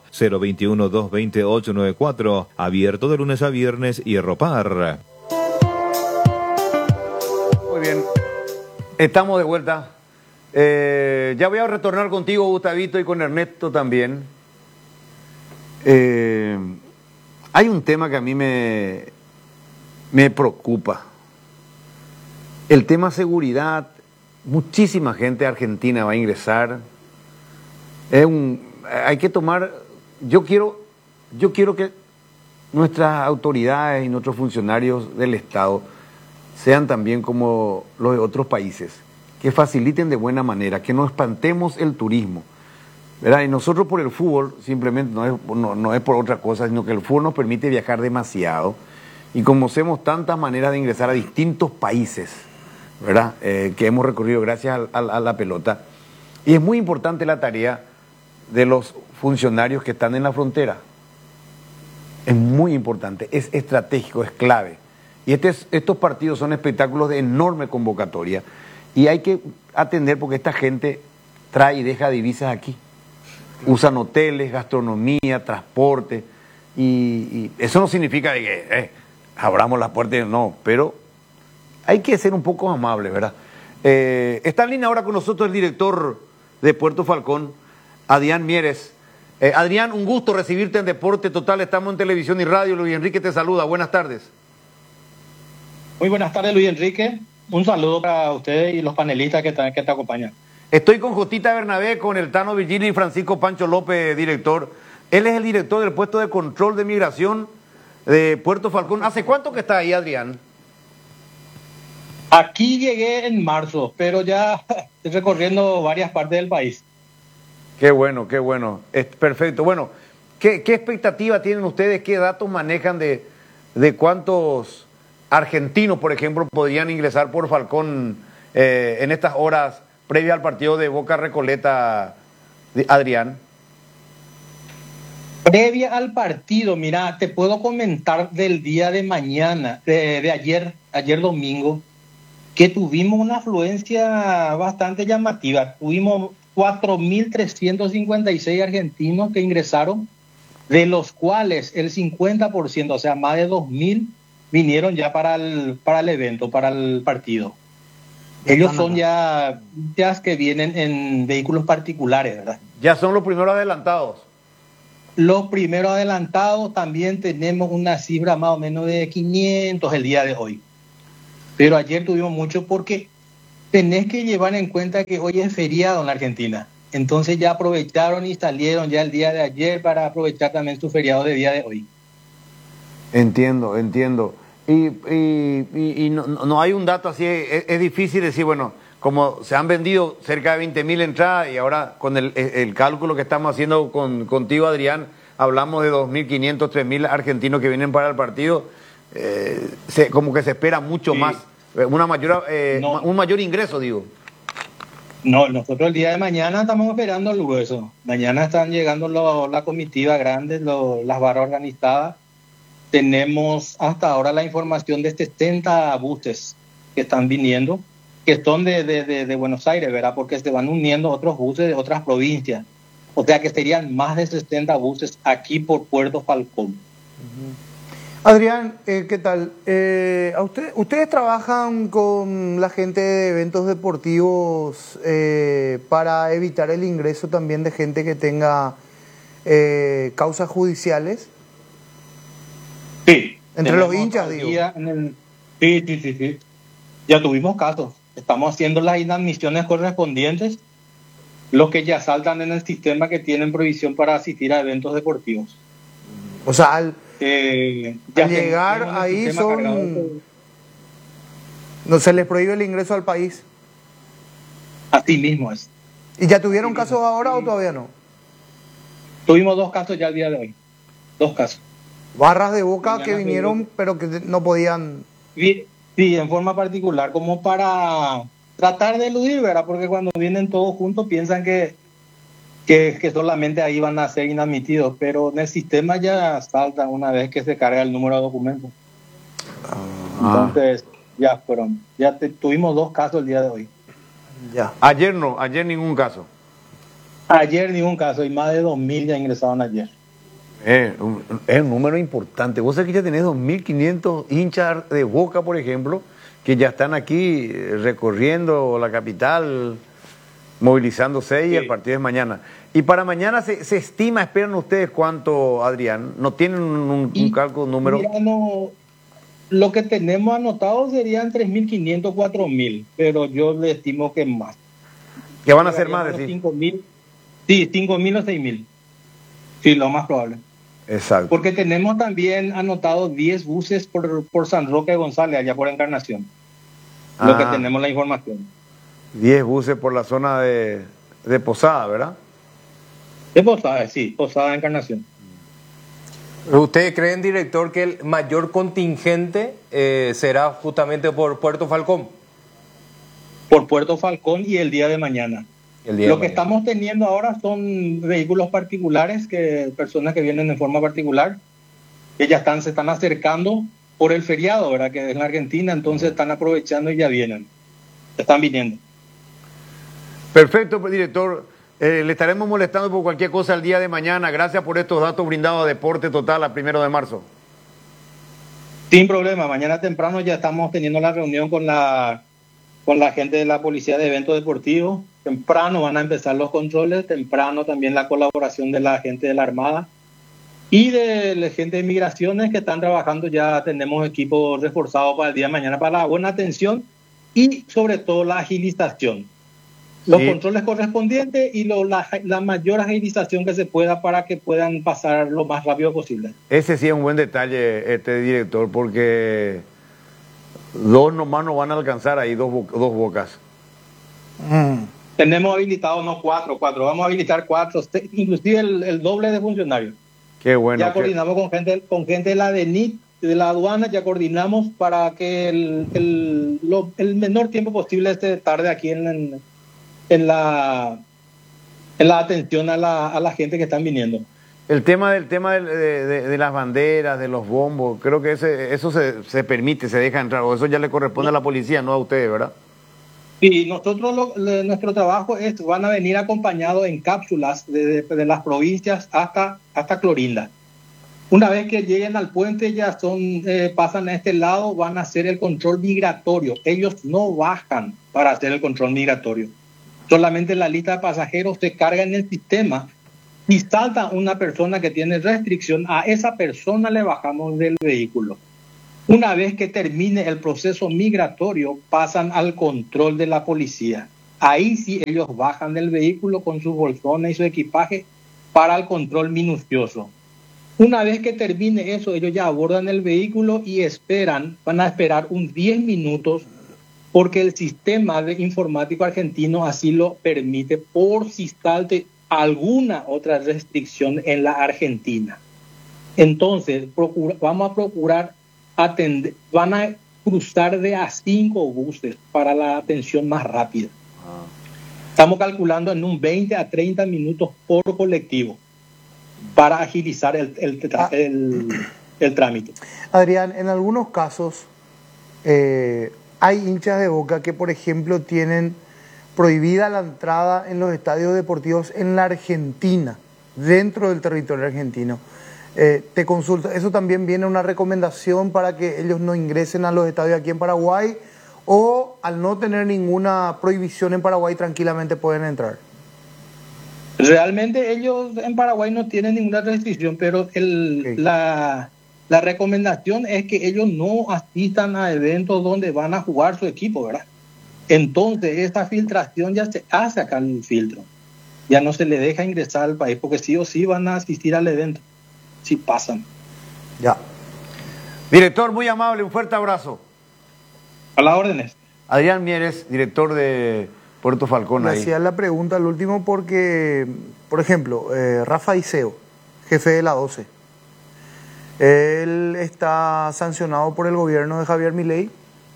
021-220-894, abierto de lunes a viernes y arropar. Muy bien, estamos de vuelta. Ya voy a retornar contigo, Gustavito, y con Ernesto también. Hay un tema que a mí me preocupa. El tema seguridad. Muchísima gente argentina va a ingresar. Hay que tomar. Yo quiero que nuestras autoridades y nuestros funcionarios del Estado sean también como los de otros países, que faciliten de buena manera, que no espantemos el turismo, ¿verdad? Y nosotros por el fútbol, simplemente no es por otra cosa, sino que el fútbol nos permite viajar demasiado y conocemos tantas maneras de ingresar a distintos países, ¿verdad? Que hemos recorrido gracias a la pelota. Y es muy importante la tarea de los funcionarios que están en la frontera. Es muy importante, es estratégico, es clave. Y estos partidos son espectáculos de enorme convocatoria y hay que atender porque esta gente trae y deja divisas aquí. Usan hoteles, gastronomía, transporte y eso no significa que abramos las puertas, no, pero hay que ser un poco amables, ¿verdad? Está en línea ahora con nosotros el director de Puerto Falcón, Adrián Mieres. Adrián, un gusto recibirte en Deporte Total, estamos en televisión y radio, Luis Enrique te saluda, buenas tardes. Muy buenas tardes, Luis Enrique, un saludo para ustedes y los panelistas que te acompañan. Estoy con Jotita Bernabé, con el Tano Virgilio y Francisco Pancho López, director. Él es el director del puesto de control de migración de Puerto Falcón. ¿Hace cuánto que está ahí, Adrián? Aquí llegué en marzo, pero ya estoy recorriendo varias partes del país. Qué bueno, qué bueno. Es perfecto. Bueno, ¿qué expectativa tienen ustedes? ¿Qué datos manejan de cuántos argentinos, por ejemplo, podrían ingresar por Falcón en estas horas previas al partido de Boca Recoleta, Adrián? Previa al partido, mira, te puedo comentar del día de mañana, de ayer domingo, que tuvimos una afluencia bastante llamativa. Tuvimos 4.356 argentinos que ingresaron, de los cuales el 50%, o sea, más de 2.000, vinieron ya para el evento, para el partido. Ellos son ya que vienen en vehículos particulares, ¿verdad? Ya son los primeros adelantados. Los primeros adelantados también tenemos una cifra más o menos de 500 el día de hoy. Pero ayer tuvimos mucho porque tenés que llevar en cuenta que hoy es feriado en la Argentina. Entonces ya aprovecharon y salieron ya el día de ayer para aprovechar también su feriado de día de hoy. Entiendo. Y no hay un dato así, es difícil decir, bueno, como se han vendido cerca de 20.000 entradas y ahora con el cálculo que estamos haciendo contigo, Adrián, hablamos de 2.500, 3.000 argentinos que vienen para el partido, como que se espera mucho más, un mayor ingreso, digo. No, nosotros el día de mañana estamos esperando el grueso. Mañana están llegando la comitiva grande, las barras organizadas. Tenemos hasta ahora la información de 70 buses que están viniendo, que son de Buenos Aires, ¿verdad? Porque se van uniendo otros buses de otras provincias. O sea que serían más de 60 buses aquí por Puerto Falcón. Adrián, ¿qué tal? ¿Ustedes trabajan con la gente de eventos deportivos para evitar el ingreso también de gente que tenga causas judiciales? Sí. Entre los hinchas, digo. Sí. Ya tuvimos casos. Estamos haciendo las inadmisiones correspondientes, los que ya saltan en el sistema que tienen prohibición para asistir a eventos deportivos. O sea, al ya llegar ahí no se les prohíbe el ingreso al país. Así mismo es. ¿Y ya tuvieron casos ahora o todavía no? Tuvimos 2 casos ya el día de hoy. 2 casos. Barras de Boca que vinieron pero que no podían... Sí, en forma particular, como para tratar de eludir, ¿verdad? Porque cuando vienen todos juntos piensan que solamente ahí van a ser inadmitidos, pero en el sistema ya saltan una vez que se carga el número de documentos. Entonces, ya fueron. Tuvimos 2 casos el día de hoy. Ya. Ayer ningún caso. Ayer ningún caso, y más de 2.000 ya ingresaron ayer. Es un número importante. Vos sabés que ya tenés 2.500 hinchas de Boca, por ejemplo, que ya están aquí recorriendo la capital, movilizándose, y el partido es mañana. Y para mañana se estima, esperan ustedes cuánto, Adrián. ¿No tienen un cálculo, un número? Mira, no, lo que tenemos anotado serían 3.500, 4.000, pero yo le estimo que más. ¿Que van a ser más, decir? 5.000, sí, 5.000 o 6.000. Sí, lo más probable. Exacto. Porque tenemos también anotado 10 buses por San Roque de González, allá por Encarnación. Lo que tenemos la información. 10 buses por la zona de Posada, ¿verdad? De Posada, sí, Posada Encarnación. ¿Ustedes creen, director, que el mayor contingente será justamente por Puerto Falcón? Por Puerto Falcón y el día de mañana. Lo que estamos teniendo ahora son vehículos particulares, personas que vienen en forma particular, que ya se están acercando por el feriado, ¿verdad? Que es en la Argentina, entonces están aprovechando y ya vienen. Están viniendo. Perfecto, pues, director. Le estaremos molestando por cualquier cosa el día de mañana. Gracias por estos datos brindados a Deporte Total a 1 de marzo. Sin problema. Mañana temprano ya estamos teniendo la reunión con la gente de la Policía de Eventos Deportivos. Temprano van a empezar los controles, temprano también la colaboración de la gente de la Armada y de la gente de Migraciones que están trabajando. Ya tenemos equipos reforzados para el día de mañana para la buena atención y sobre todo la agilización. Los controles correspondientes y la mayor agilización que se pueda para que puedan pasar lo más rápido posible. Ese sí es un buen detalle, director, porque 2 nomás no van a alcanzar ahí, dos bocas. Tenemos habilitados no 4, vamos a habilitar 4, inclusive el doble de funcionarios. Qué bueno. Ya coordinamos con gente de la DENIT, de la aduana, ya coordinamos para que el menor tiempo posible esté tarde aquí en la atención a la gente que están viniendo. El tema de las banderas, de los bombos, creo que eso se permite, se deja entrar, o eso ya le corresponde a la policía, no a ustedes, ¿verdad? Y nosotros nuestro trabajo es, van a venir acompañados en cápsulas de las provincias hasta Clorinda. Una vez que lleguen al puente ya pasan a este lado, van a hacer el control migratorio. Ellos no bajan para hacer el control migratorio. Solamente la lista de pasajeros se carga en el sistema y salta una persona que tiene restricción. A esa persona le bajamos del vehículo. Una vez que termine el proceso migratorio, pasan al control de la policía. Ahí sí ellos bajan del vehículo con sus bolsones y su equipaje para el control minucioso. Una vez que termine eso, ellos ya abordan el vehículo y van a esperar 10 minutos porque el sistema informático argentino así lo permite por si salte alguna otra restricción en la Argentina. Entonces, vamos a procurar atender, van a cruzar de a 5 buses para la atención más rápida. Estamos calculando en un 20 a 30 minutos por colectivo para agilizar el trámite. Adrián, en algunos casos hay hinchas de Boca que, por ejemplo, tienen prohibida la entrada en los estadios deportivos en la Argentina, dentro del territorio argentino. Te consulto, ¿eso también viene una recomendación para que ellos no ingresen a los estadios aquí en Paraguay? ¿O al no tener ninguna prohibición en Paraguay tranquilamente pueden entrar? Realmente ellos en Paraguay no tienen ninguna restricción, pero la recomendación es que ellos no asistan a eventos donde van a jugar su equipo, ¿verdad? Entonces esta filtración ya se hace acá en el filtro. Ya no se le deja ingresar al país porque sí o sí van a asistir al evento. Si pasan. Ya. Director, muy amable, un fuerte abrazo. A las órdenes. Adrián Mieres, director de Puerto Falcón. Me hacía la pregunta al último porque, por ejemplo, Rafa Iseo, jefe de la 12, él está sancionado por el gobierno de Javier Milei.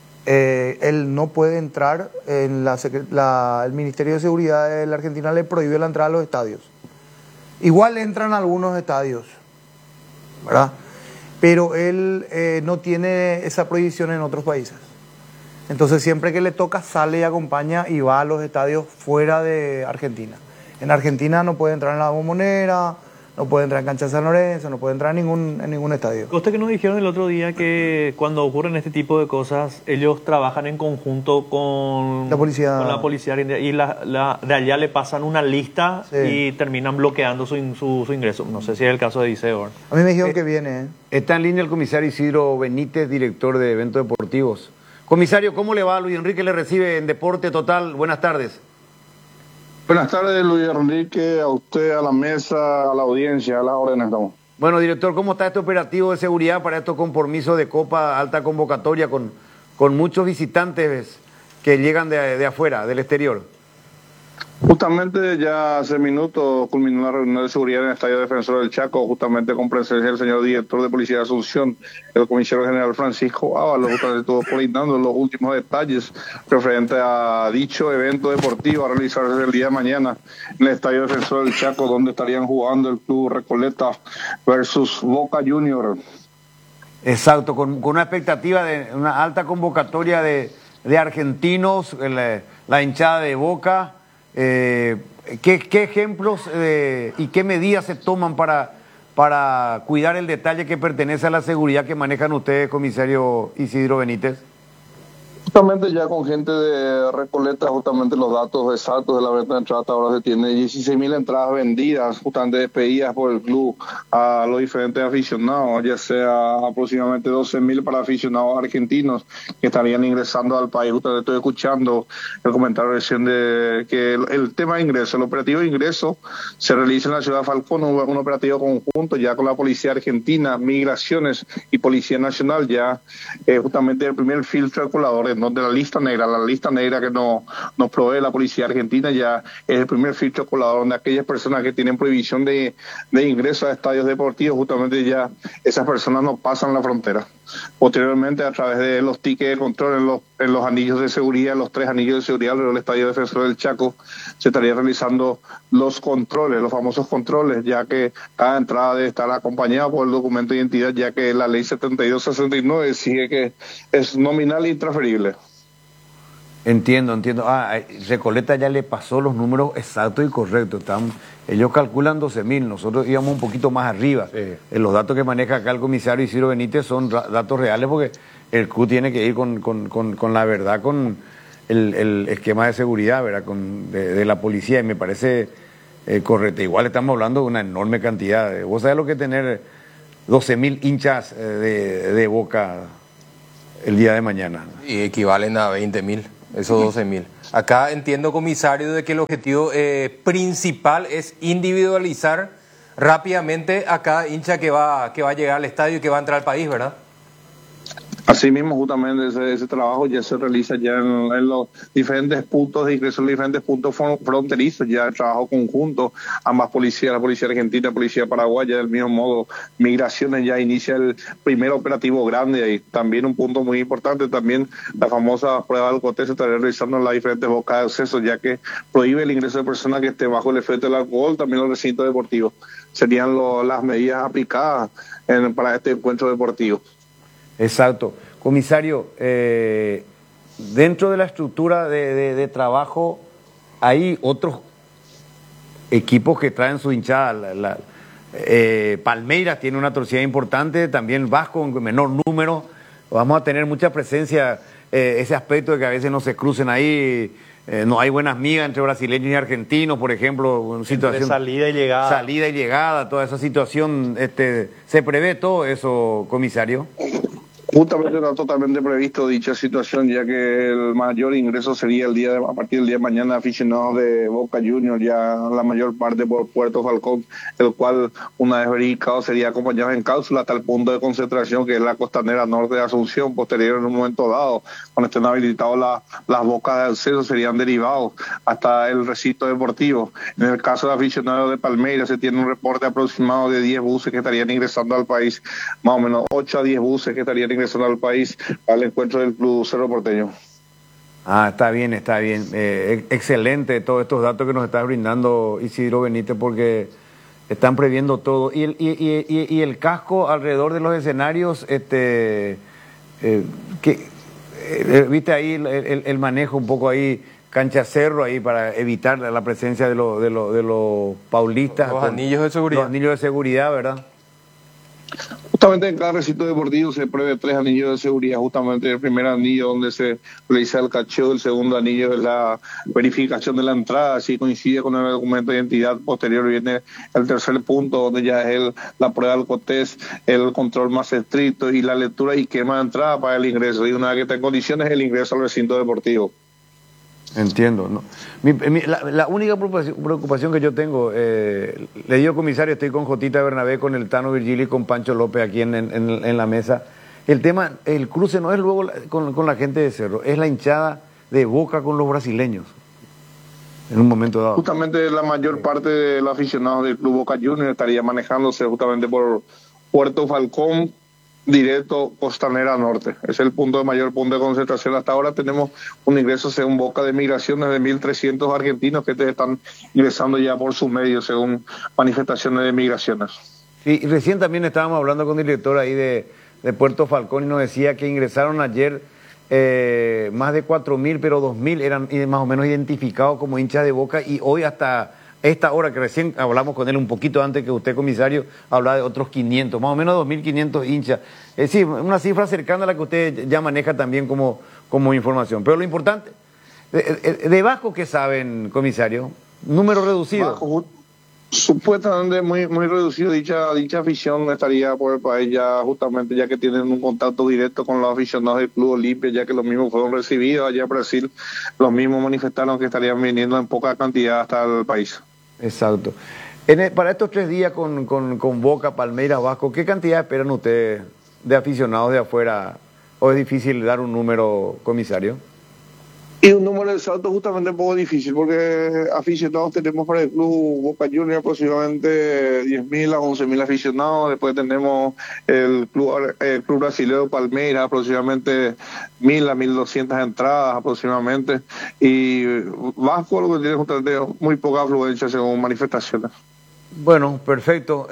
Él no puede entrar en el Ministerio de Seguridad de la Argentina le prohíbe la entrada a los estadios. Igual entran a algunos estadios, ¿verdad? Pero él no tiene esa prohibición en otros países. Entonces siempre que le toca sale y acompaña y va a los estadios fuera de Argentina. En Argentina no puede entrar en la Bombonera, no puede entrar en Cancha de San Lorenzo, no puede entrar en ningún estadio. Coste que nos dijeron el otro día que cuando ocurren este tipo de cosas, ellos trabajan en conjunto con la policía y de allá le pasan una lista y terminan bloqueando su ingreso. No sé si es el caso de Iseo. A mí me dijeron que viene. Está en línea el comisario Isidro Benítez, director de eventos deportivos. Comisario, ¿cómo le va? Luis Enrique le recibe en Deporte Total. Buenas tardes. Buenas tardes, Luis Enrique, a usted, a la mesa, a la audiencia, a las órdenes estamos. Bueno, director, ¿cómo está este operativo de seguridad para estos compromisos de Copa Alta Convocatoria con muchos visitantes que llegan de afuera, del exterior? Justamente ya hace minutos culminó la reunión de seguridad en el Estadio Defensor del Chaco, justamente con presencia del señor director de Policía de Asunción, el comisario general Francisco Ábalos, justamente estuvo coordinando los últimos detalles referente a dicho evento deportivo a realizarse el día de mañana en el Estadio Defensor del Chaco, donde estarían jugando el Club Recoleta versus Boca Junior. Exacto, con una expectativa de una alta convocatoria de argentinos, la hinchada de Boca. ¿Qué ejemplos y qué medidas se toman para cuidar el detalle que pertenece a la seguridad que manejan ustedes, comisario Isidro Benítez? Justamente ya con gente de Recoleta, justamente los datos exactos de la venta de entradas, ahora se tiene 16.000 entradas vendidas, justamente despedidas por el club a los diferentes aficionados, ya sea aproximadamente 12.000 para aficionados argentinos que estarían ingresando al país. Justamente estoy escuchando el comentario recién de que el tema de ingreso, el operativo de ingreso se realiza en la ciudad de Falcón, un operativo conjunto ya con la Policía Argentina, Migraciones y Policía Nacional, ya justamente el primer filtro de coladores, ¿no? De la lista negra que nos provee la Policía Argentina, ya es el primer filtro colador donde aquellas personas que tienen prohibición de ingreso a estadios deportivos, justamente ya esas personas no pasan la frontera. Posteriormente, a través de los tickets de control en los anillos de seguridad, los 3 anillos de seguridad del Estadio Defensor del Chaco, se estaría realizando los controles, los famosos controles, ya que cada entrada debe estar acompañada por el documento de identidad, ya que la ley 7269 exige que es nominal e intransferible. Entiendo. Recoleta ya le pasó los números exactos y correctos. Ellos calculan 12.000, nosotros íbamos un poquito más arriba. Sí. Los datos que maneja acá el comisario Isidro Benítez son datos reales porque el CRU tiene que ir con la verdad, con el esquema de seguridad, ¿verdad? De la policía, y me parece correcto. Igual estamos hablando de una enorme cantidad. Vos sabés lo que es tener 12.000 hinchas de Boca el día de mañana. Y equivalen a 20.000, esos 12.000. Acá entiendo, comisario, de que el objetivo principal es individualizar rápidamente a cada hincha que va a llegar al estadio y que va a entrar al país, ¿verdad? Así mismo, justamente ese trabajo ya se realiza ya en los diferentes puntos de ingreso, en los diferentes puntos fronterizos, ya el trabajo conjunto, ambas policías, la policía argentina, la policía paraguaya, del mismo modo, Migraciones ya inicia el primer operativo grande, y también un punto muy importante, también la famosa prueba del alcohol se estaría realizando en las diferentes bocas de acceso, ya que prohíbe el ingreso de personas que estén bajo el efecto del alcohol, también los recintos deportivos. Serían las medidas aplicadas para este encuentro deportivo. Exacto. Comisario, dentro de la estructura de trabajo hay otros equipos que traen su hinchada. Palmeiras tiene una torcida importante, también Vasco en menor número. Vamos a tener mucha presencia, ese aspecto de que a veces no se crucen ahí, no hay buenas migas entre brasileños y argentinos, por ejemplo. Situación, salida y llegada. Salida y llegada, toda esa situación. ¿Se prevé todo eso, comisario? Justamente está totalmente previsto dicha situación, ya que el mayor ingreso sería a partir del día de mañana, aficionados de Boca Juniors, ya la mayor parte por Puerto Falcón, el cual, una vez verificado, sería acompañado en cápsula hasta el punto de concentración, que es la costanera norte de Asunción. Posterior, en un momento dado, cuando estén habilitados las bocas de acceso, serían derivados hasta el recinto deportivo. En el caso de aficionados de Palmeiras, se tiene un reporte aproximado de 10 buses que estarían ingresando al país, más o menos 8 a 10 buses que estarían ingresando al país al encuentro del Club Cerro Porteño. Está bien. Excelente todos estos datos que nos está brindando Isidro Benítez, porque están previendo todo. Y el casco alrededor de los escenarios, viste ahí el manejo un poco ahí, cancha cerro ahí para evitar la presencia de los paulistas. Los anillos de seguridad. Los anillos de seguridad, ¿verdad? Justamente en cada recinto deportivo se prevé 3 anillos de seguridad. Justamente el primer anillo donde se realiza el cacheo, el segundo anillo es la verificación de la entrada, así coincide con el documento de identidad. Posterior viene el tercer punto, donde ya es la prueba del alcotest, el control más estricto y la lectura y quema de entrada para el ingreso. Y una vez que está en condiciones, el ingreso al recinto deportivo. Entiendo, ¿no? La única preocupación que yo tengo, le digo, comisario, estoy con Jotita Bernabé, con el Tano Virgilio y con Pancho López aquí en la mesa. El tema, el cruce no es luego con la gente de Cerro, es la hinchada de Boca con los brasileños, en un momento dado. Justamente la mayor parte de los aficionados del Club Boca Juniors estaría manejándose justamente por Puerto Falcón, directo Costanera Norte. Es el mayor punto de concentración. Hasta ahora tenemos un ingreso, según Boca, de migraciones de 1.300 argentinos que están ingresando ya por sus medios, según manifestaciones de migraciones. Sí, y recién también estábamos hablando con el director ahí de Puerto Falcón y nos decía que ingresaron ayer más de 4.000, pero 2.000 eran más o menos identificados como hinchas de Boca, y hoy hasta esta hora, que recién hablamos con él un poquito antes que usted, comisario, hablaba de otros 500, más o menos 2.500 hinchas. Es decir, una cifra cercana a la que usted ya maneja también como información. Pero lo importante, de Vasco, ¿qué saben, comisario? Número reducido. Bajo, supuestamente muy reducido. Dicha afición estaría por el país ya, justamente ya que tienen un contacto directo con los aficionados del Club Olimpia, ya que los mismos fueron recibidos allá en Brasil. Los mismos manifestaron que estarían viniendo en poca cantidad hasta el país. Exacto. Para estos 3 días con Boca, Palmeiras, Vasco, ¿qué cantidad esperan ustedes de aficionados de afuera? ¿O es difícil dar un número, comisario? Y un número exacto justamente un poco difícil, porque aficionados tenemos para el Club Boca Juniors aproximadamente 10.000 a 11.000 aficionados. Después tenemos el club brasileño Palmeiras, aproximadamente 1.000 a 1.200 entradas aproximadamente. Y Vasco lo que tiene justamente muy poca afluencia según manifestaciones. Bueno, perfecto.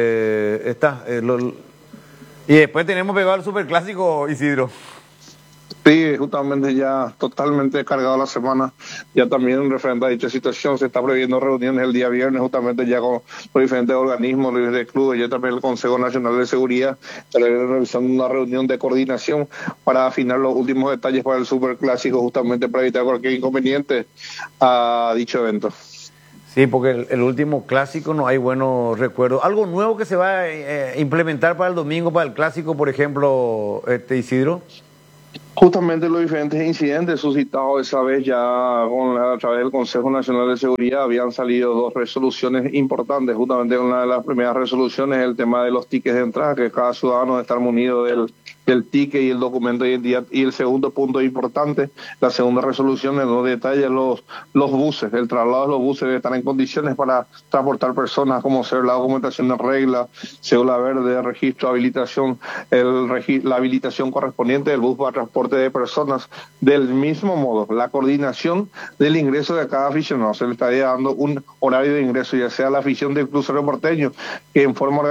Y después tenemos pegado el superclásico, Isidro. Sí, justamente ya totalmente cargado la semana. Ya también referente a dicha situación se está previendo reuniones el día viernes justamente ya con los diferentes organismos, los diferentes clubes, ya también el Consejo Nacional de Seguridad, realizando una reunión de coordinación para afinar los últimos detalles para el Superclásico, justamente para evitar cualquier inconveniente a dicho evento. Sí, porque el último clásico no hay buenos recuerdos. ¿Algo nuevo que se va a implementar para el domingo, para el clásico, por ejemplo, Isidro? Justamente los diferentes incidentes suscitados esa vez ya a través del Consejo Nacional de Seguridad habían salido 2 resoluciones importantes. Justamente una de las primeras resoluciones es el tema de los tickets de entrada, que cada ciudadano debe estar munido del ticket y el documento de identidad. Y el segundo punto importante, la segunda resolución nos detalla los buses, el traslado de los buses debe estar en condiciones para transportar personas, como ser la documentación de regla, cédula verde, registro, habilitación, la habilitación correspondiente del bus para transporte de personas. Del mismo modo, la coordinación del ingreso de cada aficionado, se le estaría dando un horario de ingreso, ya sea la afición del Club Cerro Porteño, que en forma